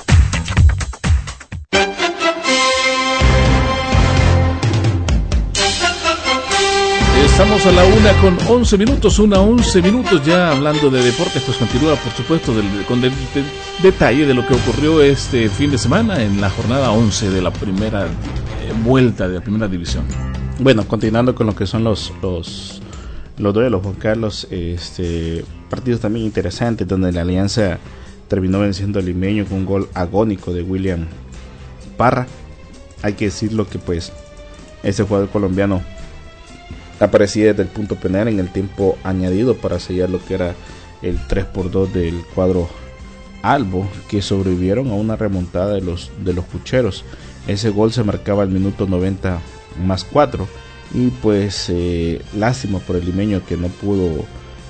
Estamos a la una con once minutos, una once minutos ya hablando de deportes, pues continúa por supuesto del, con el de, detalle de lo que ocurrió este fin de semana en la jornada once de la primera eh, vuelta de la primera división. Bueno, continuando con lo que son los los, los duelos, Juan Carlos, este partidos también interesantes donde la Alianza terminó venciendo al Limeño con un gol agónico de William Parra. Hay que decirlo que pues ese jugador colombiano aparecía desde el punto penal en el tiempo añadido para sellar lo que era el tres por dos del cuadro albo, que sobrevivieron a una remontada de los de los pucheros. Ese gol se marcaba al minuto noventa más cuatro y pues eh, lástima por el limeño que no pudo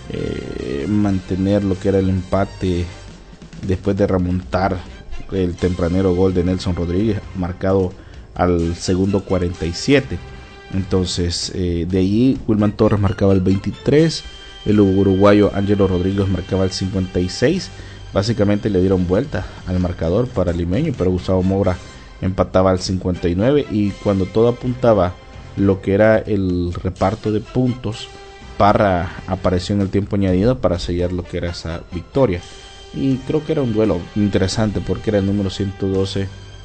eh, mantener lo que era el empate después de remontar el tempranero gol de Nelson Rodríguez marcado al segundo cuarenta y siete. Entonces eh, de allí Wilman Torres marcaba el veintitrés, el uruguayo Ángelo Rodríguez marcaba el cincuenta y seis. Básicamente le dieron vuelta al marcador para el limeño, pero Gustavo Mora empataba al cincuenta y nueve y cuando todo apuntaba lo que era el reparto de puntos, Parra apareció en el tiempo añadido para sellar lo que era esa victoria. Y creo que era un duelo interesante porque era el número ciento doce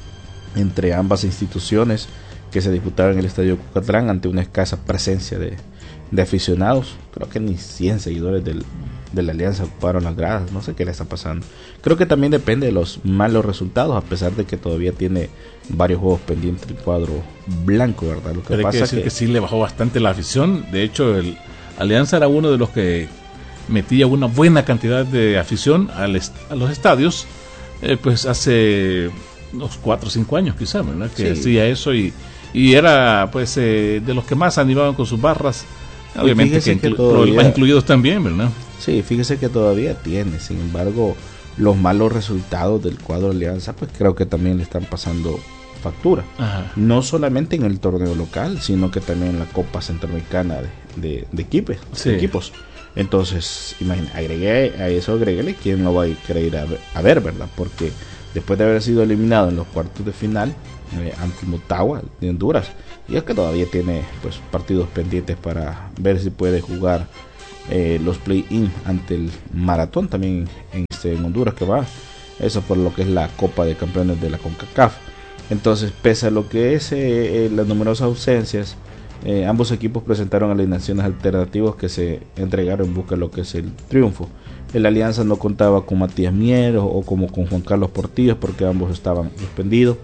entre ambas instituciones, que se disputaba en el estadio Cucatlán ante una escasa presencia de, de aficionados. Creo que ni cien seguidores del, de la Alianza ocuparon las gradas. No sé qué le está pasando. Creo que también depende de los malos resultados, a pesar de que todavía tiene varios juegos pendientes el cuadro blanco, ¿verdad? Lo que Pero pasa hay que decir que... que sí le bajó bastante la afición. De hecho, el Alianza era uno de los que metía una buena cantidad de afición al est- a los estadios, eh, pues hace unos cuatro o cinco años quizás, ¿verdad? Que sí. Hacía eso y y era pues eh, de los que más animaban con sus barras, obviamente que, que inclu- todavía, problemas incluidos también, ¿verdad? Sí, fíjese que todavía tiene, sin embargo, los malos resultados del cuadro de Alianza, pues creo que también le están pasando factura. Ajá. No solamente en el torneo local, sino que también en la Copa Centroamericana de, de, de, equipos, sí. de equipos. Entonces, imagínate, agregué a eso, agreguéle quién no va a querer ir a ver, a ver, ¿verdad? Porque después de haber sido eliminado en los cuartos de final eh, ante Motagua de Honduras, y es que todavía tiene pues partidos pendientes para ver si puede jugar eh, los play-in ante el Maratón también en, este, en Honduras, que va eso por lo que es la Copa de Campeones de la CONCACAF. Entonces, pese a lo que es eh, eh, las numerosas ausencias, eh, ambos equipos presentaron alineaciones alternativas que se entregaron en busca de lo que es el triunfo. La Alianza no contaba con Matías Mier o, o como con Juan Carlos Portillo, porque ambos estaban suspendidos.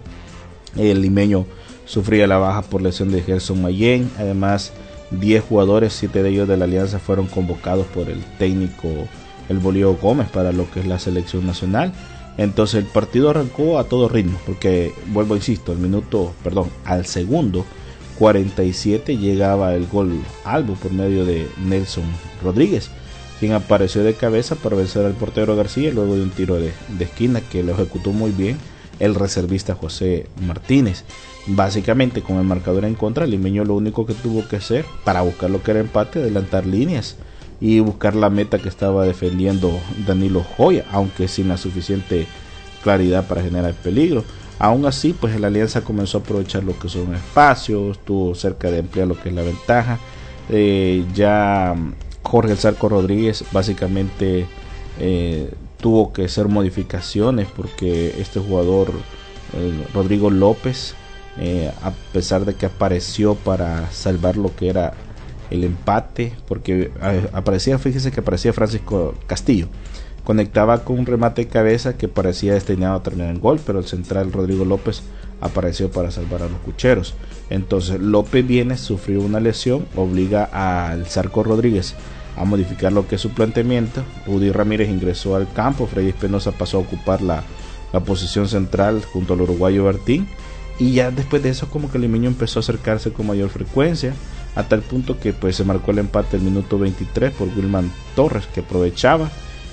El limeño sufría la baja por lesión de Gerson Mayén. Además, diez jugadores, siete de ellos de la Alianza, fueron convocados por el técnico el Bolívar Gómez para lo que es la selección nacional. Entonces el partido arrancó a todo ritmo, porque vuelvo, insisto, al minuto, perdón, al segundo cuarenta y siete llegaba el gol albo por medio de Nelson Rodríguez, quien apareció de cabeza para vencer al portero García luego de un tiro de, de esquina que lo ejecutó muy bien el reservista José Martínez. Básicamente con el marcador en contra, el limeño lo único que tuvo que hacer para buscar lo que era empate, adelantar líneas y buscar la meta que estaba defendiendo Danilo Joya, aunque sin la suficiente claridad para generar peligro. Aún así, pues la Alianza comenzó a aprovechar lo que son espacios, estuvo cerca de ampliar lo que es la ventaja. Eh, ya Jorge El Zarco Rodríguez básicamente eh, tuvo que hacer modificaciones porque este jugador eh, Rodrigo López, eh, a pesar de que apareció para salvar lo que era el empate, porque eh, aparecía, fíjese que aparecía Francisco Castillo, conectaba con un remate de cabeza que parecía destinado a terminar en gol, pero el central Rodrigo López apareció para salvar a los cucheros. Entonces López viene, sufrió una lesión, obliga al Zarco Rodríguez a modificar lo que es su planteamiento. Udi Ramírez ingresó al campo, Freddy Espinosa pasó a ocupar la, la posición central junto al uruguayo Bertín, y ya después de eso como que el limeño empezó a acercarse con mayor frecuencia, a tal punto que pues se marcó el empate el minuto veintitrés por Wilman Torres, que aprovechaba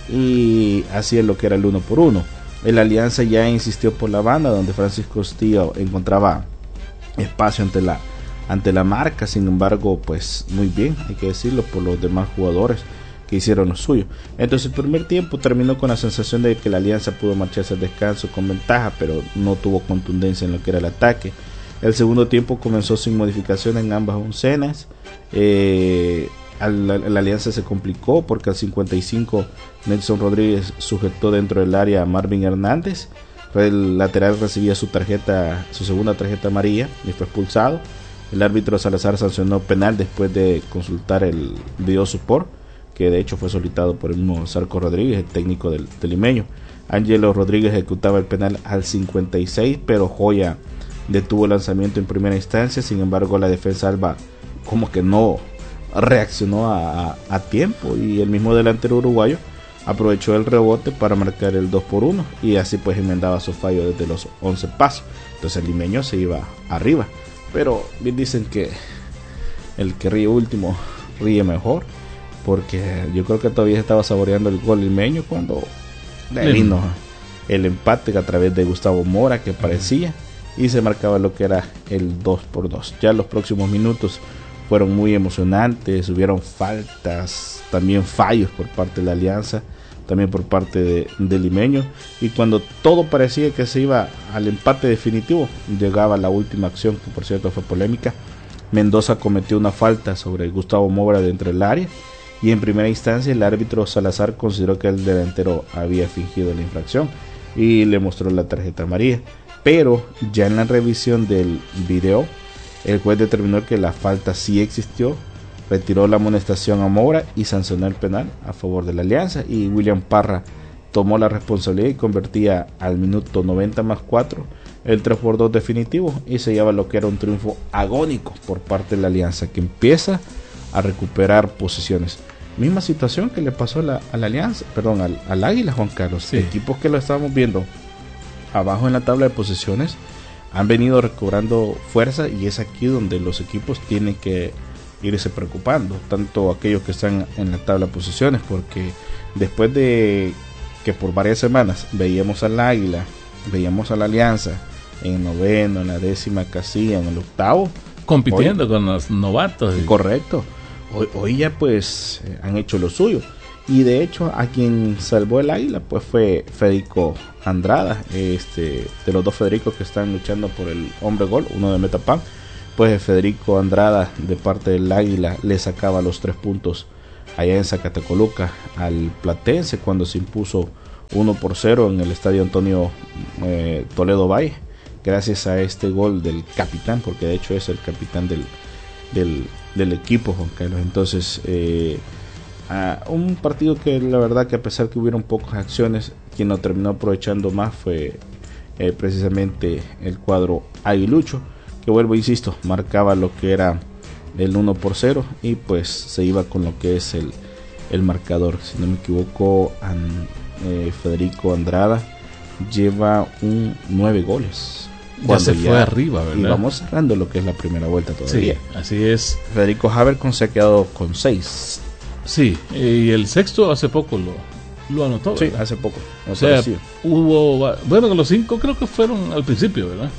y hacía lo que era el uno por uno. El Alianza ya insistió por la banda, donde Francisco Castillo encontraba espacio ante la ante la marca. Sin embargo, pues muy bien, hay que decirlo, por los demás jugadores que hicieron lo suyo. Entonces el primer tiempo terminó con la sensación de que la Alianza pudo marcharse al descanso con ventaja, pero no tuvo contundencia en lo que era el ataque. El segundo tiempo comenzó sin modificaciones en ambas oncenas. eh, La, la Alianza se complicó porque al cincuenta y cinco Nelson Rodríguez sujetó dentro del área a Marvin Hernández. El lateral recibía su tarjeta, su segunda tarjeta amarilla, y fue expulsado. El árbitro Salazar sancionó penal después de consultar el video support, que de hecho fue solicitado por el mismo Zarco Rodríguez, el técnico del, del limeño. Ángelo Rodríguez ejecutaba el penal al cincuenta y seis, pero Joya detuvo el lanzamiento en primera instancia. Sin embargo, la defensa alba como que no reaccionó a, a, a tiempo, y el mismo delantero uruguayo aprovechó el rebote para marcar el dos por uno, y así pues enmendaba su fallo desde los once pasos. Entonces el limeño se iba arriba, pero bien dicen que el que ríe último ríe mejor, porque yo creo que todavía estaba saboreando el gol limeño cuando le vino el empate a través de Gustavo Mora, que parecía, y se marcaba lo que era el dos por dos. Ya en los próximos minutos fueron muy emocionantes, hubieron faltas, también fallos por parte de la Alianza, también por parte de, de limeño, y cuando todo parecía que se iba al empate definitivo, llegaba la última acción, que por cierto fue polémica. Mendoza cometió una falta sobre Gustavo Mora dentro del área, y en primera instancia el árbitro Salazar consideró que el delantero había fingido la infracción y le mostró la tarjeta amarilla, pero ya en la revisión del video el juez determinó que la falta sí existió, retiró la amonestación a Mora y sancionó el penal a favor de la Alianza, y William Parra tomó la responsabilidad y convertía al minuto noventa más cuatro el tres por dos definitivo, y se lleva lo que era un triunfo agónico por parte de la Alianza, que empieza a recuperar posiciones. Misma situación que le pasó a la, a la Alianza, perdón, al, al Águila, Juan Carlos. Sí. Equipos que lo estábamos viendo abajo en la tabla de posiciones han venido recobrando fuerza, y es aquí donde los equipos tienen que irse preocupando, tanto aquellos que están en la tabla de posiciones, porque después de que por varias semanas veíamos al Águila, veíamos a la Alianza en el noveno, en la décima casilla, en el octavo, compitiendo hoy, con los novatos. Correcto. Hoy, hoy ya pues eh, han hecho lo suyo, y de hecho a quien salvó el Águila pues fue Federico Andrada, este, de los dos Federicos que están luchando por el hombre gol, uno de Metapan, pues Federico Andrada de parte del Águila le sacaba los tres puntos allá en Zacatecoluca al Platense cuando se impuso uno por cero en el estadio Antonio eh, Toledo Valle, gracias a este gol del capitán, porque de hecho es el capitán del, del, del equipo, Juan Carlos. Entonces eh, a un partido que la verdad que a pesar que hubieron pocas acciones, quien lo terminó aprovechando más fue eh, precisamente el cuadro aguilucho, que vuelvo, insisto, marcaba lo que era el uno por cero, y pues se iba con lo que es el, el marcador. Si no me equivoco, an, eh, Federico Andrada lleva un nueve goles. Ya se ya, fue arriba, ¿verdad? Y vamos cerrando lo que es la primera vuelta todavía. Sí, así es. Federico Havercon se ha quedado con seis. Sí, y el sexto hace poco lo, lo anotó. Sí, ¿verdad? hace poco. O sea, hubo, bueno, los cinco creo que fueron al principio, ¿verdad?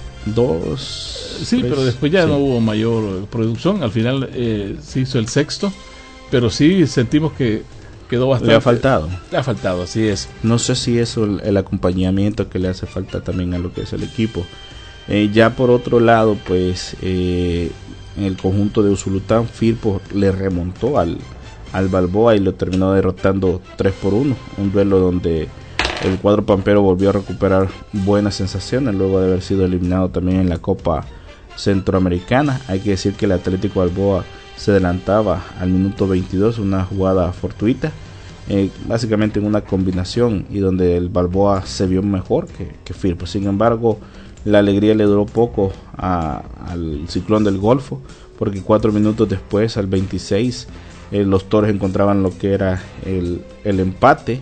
Dos. Sí, tres, pero después ya sí. no hubo mayor producción. Al final eh, se hizo el sexto, pero sí sentimos que quedó bastante. Le ha faltado. Le ha faltado, así es. No sé si eso, el, el acompañamiento que le hace falta también a lo que es el equipo. Eh, ya por otro lado, pues eh, en el conjunto de Usulután, Firpo le remontó al, al Balboa y lo terminó derrotando tres por uno. Un duelo donde el cuadro pampero volvió a recuperar buenas sensaciones luego de haber sido eliminado también en la Copa Centroamericana. Hay que decir que el Atlético Balboa se adelantaba al minuto veintidós, una jugada fortuita, eh, básicamente en una combinación, y donde el Balboa se vio mejor que, que Firpo. Sin embargo, la alegría le duró poco a, al Ciclón del Golfo, porque cuatro minutos después, al veintiséis, eh, los Toros encontraban lo que era el, el empate.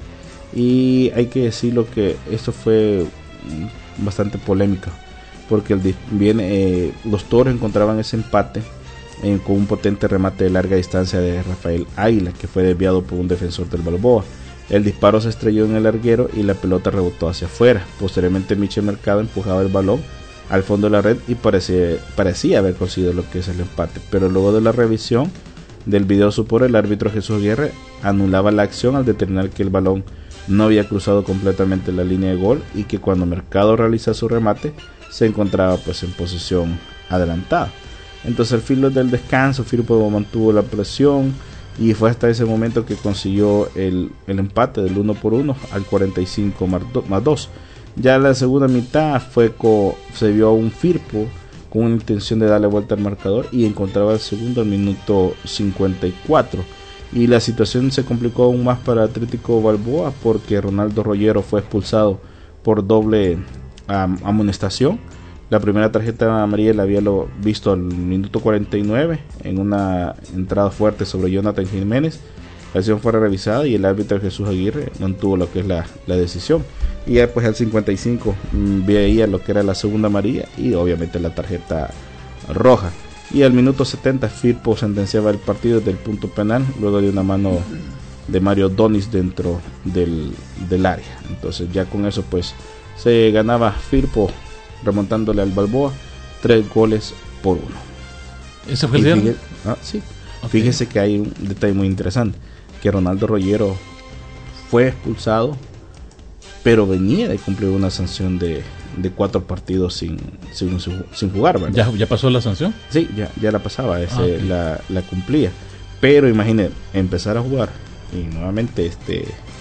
Y hay que decirlo que esto fue bastante polémica, porque el, bien, eh, los Toros encontraban ese empate eh, con un potente remate de larga distancia de Rafael Águila, que fue desviado por un defensor del Balboa. El disparo se estrelló en el larguero y la pelota rebotó hacia afuera. Posteriormente Michel Mercado empujaba el balón al fondo de la red y parecía, parecía haber conseguido lo que es el empate, pero luego de la revisión del video supor, el árbitro Jesús Aguirre anulaba la acción al determinar que el balón no había cruzado completamente la línea de gol y que cuando Mercado realiza su remate se encontraba pues en posición adelantada. Entonces al filo del descanso Firpo mantuvo la presión y fue hasta ese momento que consiguió el, el empate del uno por uno al cuarenta y cinco más dos. Ya en la segunda mitad fue co, se vio a un Firpo con una intención de darle vuelta al marcador y encontraba el segundo al minuto cincuenta y cuatro. Y la situación se complicó aún más para Atlético Balboa porque Ronaldo Rollero fue expulsado por doble um, amonestación. La primera tarjeta amarilla la había lo visto al minuto cuarenta y nueve en una entrada fuerte sobre Jonathan Jiménez. La acción fue revisada y el árbitro Jesús Aguirre mantuvo lo que es la, la decisión. Y ya pues al cincuenta y cinco mmm, veía lo que era la segunda amarilla y obviamente la tarjeta roja. Y al minuto setenta Firpo sentenciaba el partido desde el punto penal luego de una mano de Mario Donis dentro del, del área. Entonces ya con eso pues se ganaba Firpo remontándole al Balboa tres goles por uno. ¿Ese fue el día? Ah, sí. Okay. Fíjese que hay un detalle muy interesante, que Ronaldo Rollero fue expulsado, pero venía de cumplir una sanción de, de cuatro partidos sin, sin, sin jugar, ¿verdad? ¿Ya, ¿Ya pasó la sanción? Sí, ya, ya la pasaba, ese, ah, okay. la, la cumplía. Pero imagínate, empezar a jugar y nuevamente este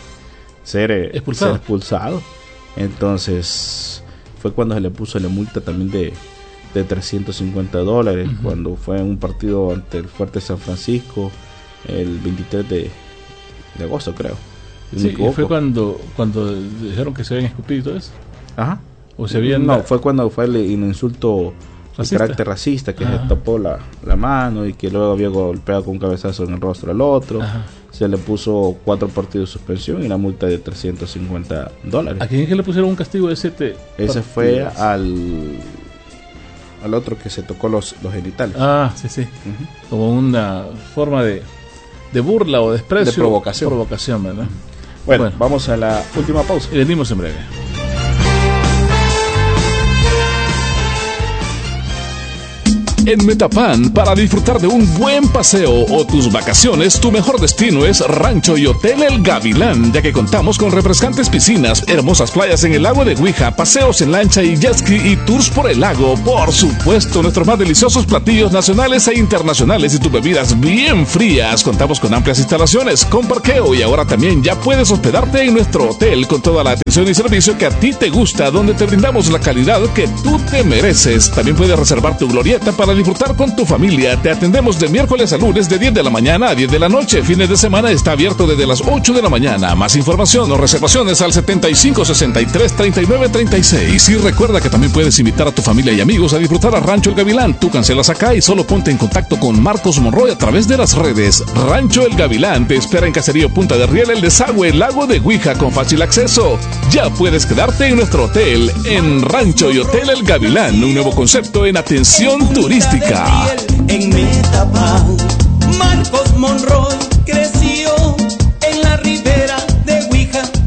ser expulsado. ser expulsado. Entonces fue cuando se le puso la multa también de, de trescientos cincuenta dólares, uh-huh. cuando fue en un partido ante el Fuerte San Francisco el veintitrés de agosto, creo. Sí, y fue cuando cuando dijeron que se habían escupido y todo eso. Ajá. O se habían... No, fue cuando fue el, el insulto de carácter racista, que Ajá. se tapó la, la mano y que luego había golpeado con un cabezazo en el rostro al otro. Ajá. Se le puso cuatro partidos de suspensión y la multa de trescientos cincuenta dólares. ¿A quién es que le pusieron un castigo de siete? Ese partidos? Fue al al otro que se tocó los, los genitales. Ah, sí, sí. Uh-huh. Como una forma de, de burla o desprecio. De provocación. Provocación, ¿verdad? Bueno, bueno, vamos a la última pausa. Y venimos en breve. En Metapan, para disfrutar de un buen paseo o tus vacaciones, tu mejor destino es Rancho y Hotel El Gavilán, ya que contamos con refrescantes piscinas, hermosas playas en el lago de Huija, paseos en lancha y jet ski y tours por el lago. Por supuesto, nuestros más deliciosos platillos nacionales e internacionales y tus bebidas bien frías. Contamos con amplias instalaciones, con parqueo y ahora también ya puedes hospedarte en nuestro hotel con toda la atención y servicio que a ti te gusta, donde te brindamos la calidad que tú te mereces. También puedes reservar tu glorieta para disfrutar con tu familia. Te atendemos de miércoles a lunes de diez de la mañana a diez de la noche. Fines de semana está abierto desde las ocho de la mañana. Más información o reservaciones al setenta y cinco sesenta y tres treinta y nueve treinta y seis. Y recuerda que también puedes invitar a tu familia y amigos a disfrutar a Rancho El Gavilán. Tú cancelas acá y solo ponte en contacto con Marcos Monroy a través de las redes. Rancho El Gavilán te espera en Caserío Punta de Riel, El Desagüe, Lago de Huija, con fácil acceso. Ya puedes quedarte en nuestro hotel, en Rancho y Hotel El Gavilán, un nuevo concepto en atención turística. En Metapan, Marcos Monroy creció en la ribera de Huija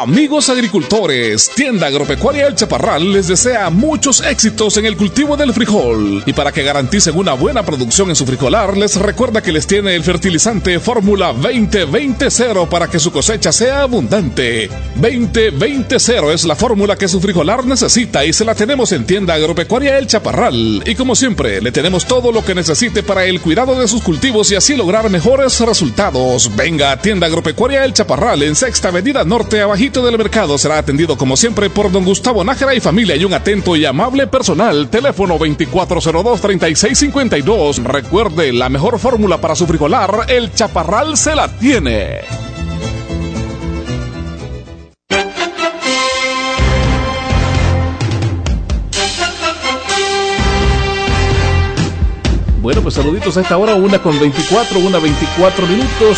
Amigos agricultores, Tienda Agropecuaria El Chaparral les desea muchos éxitos en el cultivo del frijol. Y para que garanticen una buena producción en su frijolar, les recuerda que les tiene el fertilizante Fórmula veinte veinte cero para que su cosecha sea abundante. veinte veinte cero es la fórmula que su frijolar necesita y se la tenemos en Tienda Agropecuaria El Chaparral. Y como siempre, le tenemos todo lo que necesite para el cuidado de sus cultivos y así lograr mejores resultados. Venga a Tienda Agropecuaria El Chaparral en Sexta Avenida Norte, abajito del mercado. Será atendido como siempre por don Gustavo Nájera y familia y un atento y amable personal. Teléfono veinticuatro cero dos, treinta y seis cincuenta y dos. Recuerde, la mejor fórmula para su frijolar, El Chaparral se la tiene. Bueno, pues saluditos a esta hora, una con veinticuatro, una veinticuatro minutos.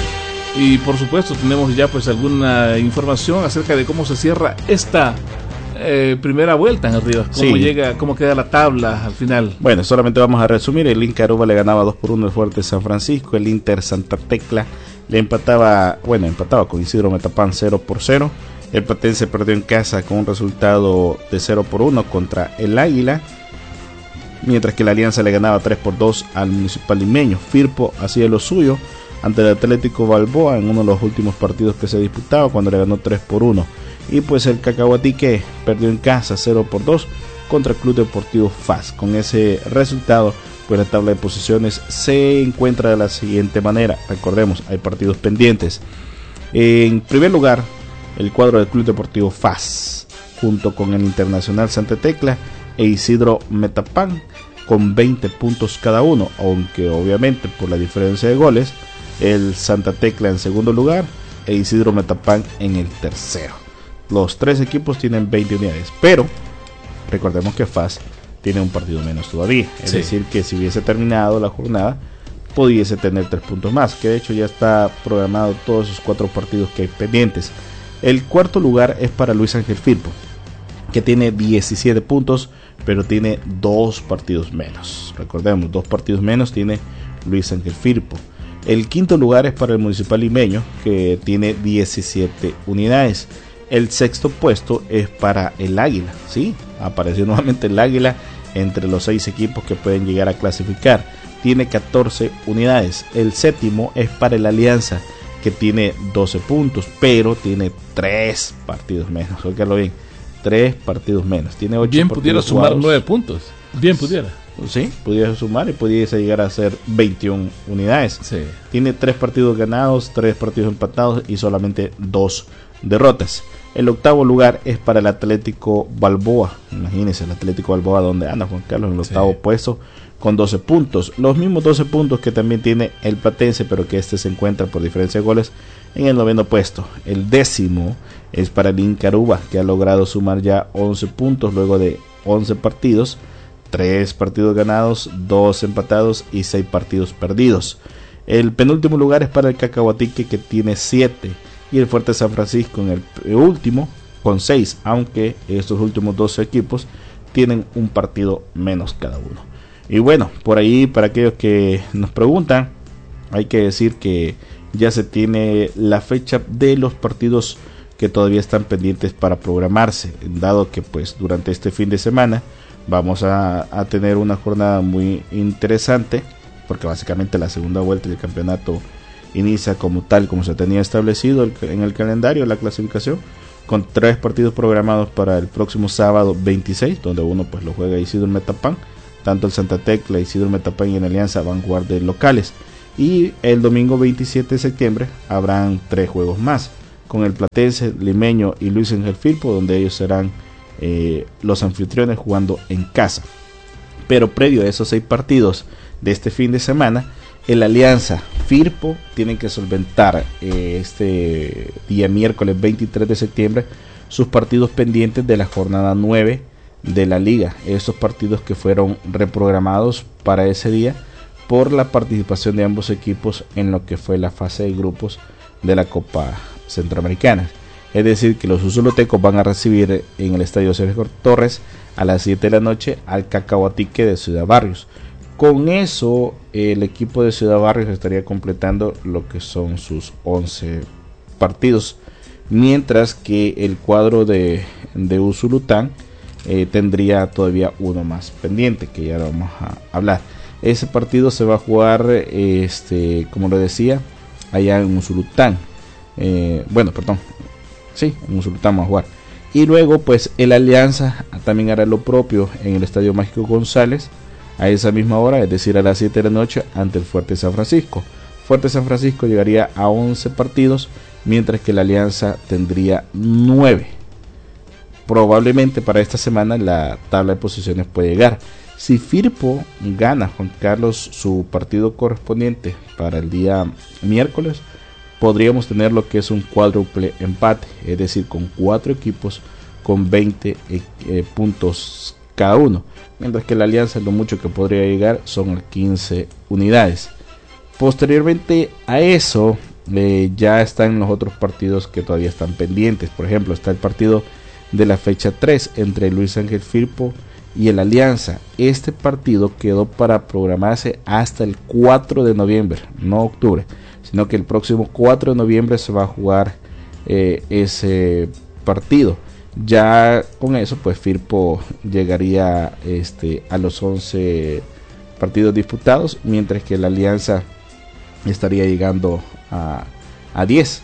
Y por supuesto tenemos ya pues alguna información acerca de cómo se cierra esta eh, primera vuelta en el Rivas. Cómo Sí. llega, cómo queda la tabla al final. Bueno, solamente vamos a resumir. El Inca Aruba le ganaba dos por uno al Fuerte San Francisco. El Inter Santa Tecla le empataba, bueno, empataba con Isidro Metapán cero por cero. El Platense perdió en casa con un resultado de cero por uno contra el Águila. Mientras que la Alianza le ganaba tres por dos al Municipal Limeño. Firpo hacía lo suyo ante el Atlético Balboa en uno de los últimos partidos que se disputaba cuando le ganó tres por uno. Y pues el Cacahuatique perdió en casa cero por dos contra el Club Deportivo F A S. Con ese resultado, pues la tabla de posiciones se encuentra de la siguiente manera. Recordemos, hay partidos pendientes. En primer lugar, el cuadro del Club Deportivo F A S, junto con el Internacional Santa Tecla e Isidro Metapán, con veinte puntos cada uno, aunque obviamente por la diferencia de goles, el Santa Tecla en segundo lugar e Isidro Metapán en el tercero. Los tres equipos tienen veinte unidades, pero recordemos que F A S tiene un partido menos todavía, es Sí. decir que si hubiese terminado la jornada pudiese tener tres puntos más, que de hecho ya está programado todos esos cuatro partidos que hay pendientes. El cuarto lugar es para Luis Ángel Firpo, que tiene diecisiete puntos, pero tiene dos partidos menos. Recordemos, dos partidos menos tiene Luis Ángel Firpo. El quinto lugar es para el Municipal Limeño, que tiene diecisiete unidades. El sexto puesto es para el Águila. Sí, apareció nuevamente el Águila entre los seis equipos que pueden llegar a clasificar. Tiene catorce unidades. El séptimo es para el Alianza, que tiene doce puntos, pero tiene tres partidos menos. Óigalo bien. Tres partidos menos. Tiene ocho Bien pudiera partidos sumar jugados. nueve puntos. Bien pudiera. Sí, pudiese sumar y pudiese llegar a ser veintiuna unidades. Sí. Tiene tres partidos ganados, tres partidos empatados y solamente dos derrotas. El octavo lugar es para el Atlético Balboa. Imagínense, el Atlético Balboa, donde anda Juan Carlos, en el octavo Sí. puesto con doce puntos. Los mismos doce puntos que también tiene el Platense, pero que este se encuentra por diferencia de goles en el noveno puesto. El décimo es para el Inca Aruba, que ha logrado sumar ya once puntos luego de once partidos. tres partidos ganados, dos empatados y seis partidos perdidos. El penúltimo lugar es para el Cacahuatique, que tiene siete, y el Fuerte San Francisco en el último con seis, aunque estos últimos doce equipos tienen un partido menos cada uno. Y bueno, por ahí, para aquellos que nos preguntan, hay que decir que ya se tiene la fecha de los partidos que todavía están pendientes para programarse, dado que pues durante este fin de semana vamos a, a tener una jornada muy interesante, porque básicamente la segunda vuelta del campeonato inicia como tal, como se tenía establecido el, en el calendario, la clasificación, con tres partidos programados para el próximo sábado veintiséis, donde uno pues lo juega Isidro Metapán, tanto el Santa Tecla, Isidro Metapán y en Alianza van a jugar de locales, y el domingo veintisiete de septiembre habrán tres juegos más, con el Platense, Limeño y Luis Ángel Firpo, donde ellos serán eh, los anfitriones jugando en casa. Pero previo a esos seis partidos de este fin de semana, el Alianza Firpo tienen que solventar eh, este día miércoles veintitrés de septiembre sus partidos pendientes de la jornada nueve de la liga. Estos partidos que fueron reprogramados para ese día por la participación de ambos equipos en lo que fue la fase de grupos de la Copa Centroamericana. Es decir, que los usulotecos van a recibir en el estadio Sergio Torres a las siete de la noche al Cacahuatique de Ciudad Barrios. Con eso, el equipo de Ciudad Barrios estaría completando lo que son sus once partidos mientras que el cuadro de, de Usulután eh, tendría todavía uno más pendiente, que ya lo vamos a hablar. Ese partido se va a jugar, este, como lo decía, allá en Usulután. Eh, bueno, perdón, sí, en Usulután vamos a jugar. Y luego, pues, el Alianza también hará lo propio en el Estadio Mágico González a esa misma hora, es decir, a las siete de la noche, ante el Fuerte San Francisco. Fuerte San Francisco llegaría a once partidos, mientras que la Alianza tendría nueve. Probablemente para esta semana la tabla de posiciones puede llegar. Si Firpo gana, Juan Carlos, su partido correspondiente para el día miércoles, podríamos tener lo que es un cuádruple empate, es decir, con cuatro equipos con veinte eh, puntos cada uno, mientras que la Alianza lo mucho que podría llegar son quince unidades. Posteriormente a eso, eh, ya están los otros partidos que todavía están pendientes. Por ejemplo, está el partido de la fecha tres entre Luis Ángel Firpo y el Alianza. Este partido quedó para programarse hasta el cuatro de noviembre, no octubre, sino que el próximo cuatro de noviembre se va a jugar eh, ese partido. Ya con eso, pues Firpo llegaría este, a los once partidos disputados, mientras que la Alianza estaría llegando a, a diez.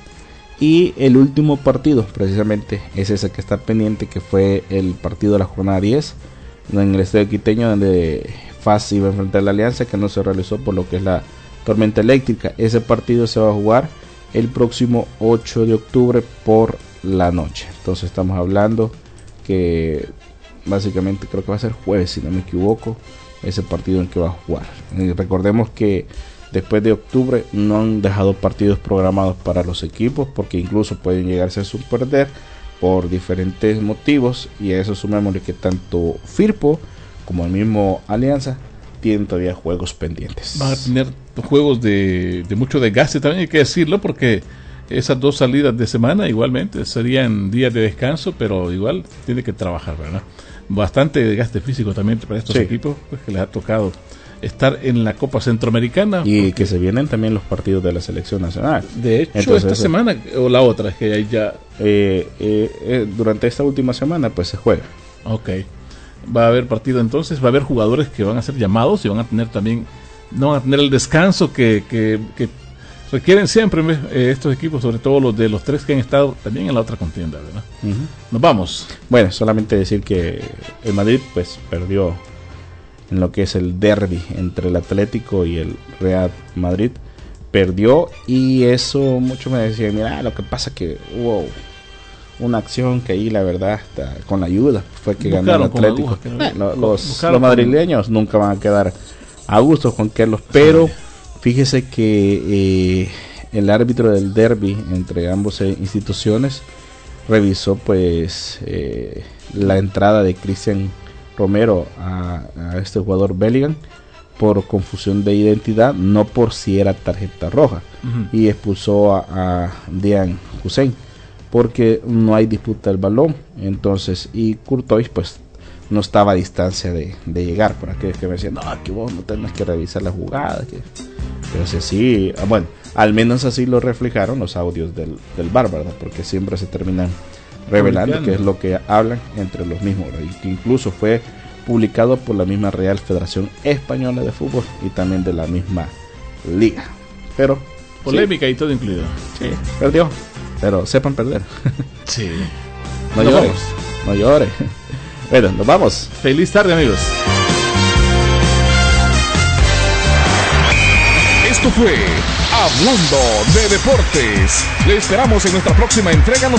Y el último partido precisamente es ese que está pendiente, que fue el partido de la jornada diez en el Estadio Quiteño, donde F A S iba a enfrentar a la Alianza, que no se realizó por lo que es la tormenta eléctrica. Ese partido se va a jugar el próximo ocho de octubre por la noche. Entonces estamos hablando que básicamente creo que va a ser jueves, si no me equivoco, ese partido en que va a jugar. Y recordemos que después de octubre no han dejado partidos programados para los equipos, porque incluso pueden llegarse a perder por diferentes motivos, y a eso sumémosle que tanto Firpo como el mismo Alianza tienen todavía juegos pendientes. Van a tener juegos de, de mucho desgaste también, hay que decirlo, porque esas dos salidas de semana igualmente serían días de descanso, pero igual tiene que trabajar, ¿verdad? Bastante desgaste físico también para estos sí. equipos, pues, que les ha tocado estar en la Copa Centroamericana. Y porque que se vienen también los partidos de la selección nacional. De hecho, entonces, esta eso, semana o la otra, es que hay ya... Eh, eh, eh, durante esta última semana pues se juega. Ok. Va a haber partido entonces, va a haber jugadores que van a ser llamados y van a tener también, no van a tener el descanso que, que, que requieren siempre eh, estos equipos, sobre todo los de los tres que han estado también en la otra contienda, ¿verdad? Uh-huh. Nos vamos. Bueno, solamente decir que el Madrid pues perdió en lo que es el derbi entre el Atlético y el Real Madrid, perdió, y eso muchos me decían, mira, lo que pasa que hubo una acción que ahí la verdad con la ayuda fue que ganó el Atlético. La, los, los, los madrileños con... nunca van a quedar a gusto, Juan Carlos, pero fíjese que eh, el árbitro del derbi entre ambas instituciones revisó pues eh, la entrada de Cristian Romero a, a este jugador Bellingham por confusión de identidad, no por si era tarjeta roja, uh-huh. y expulsó a, a Dean Hussein porque no hay disputa del balón. Entonces, y Courtois pues no estaba a distancia de, de llegar, por aquellos que me decían, no, que vos no tenés que revisar la jugada, que... pero si así, bueno, al menos así lo reflejaron los audios del, del V A R, ¿verdad? Porque siempre se terminan revelando que es lo que hablan entre los mismos, y que incluso fue publicado por la misma Real Federación Española de Fútbol y también de la misma liga. Pero polémica sí, y todo incluido. Sí, perdió, pero sepan perder. Sí. No nos llores, vamos. No llores. Bueno, nos vamos. Feliz tarde, amigos. Esto fue Hablando de Deportes. Le esperamos en nuestra próxima entrega.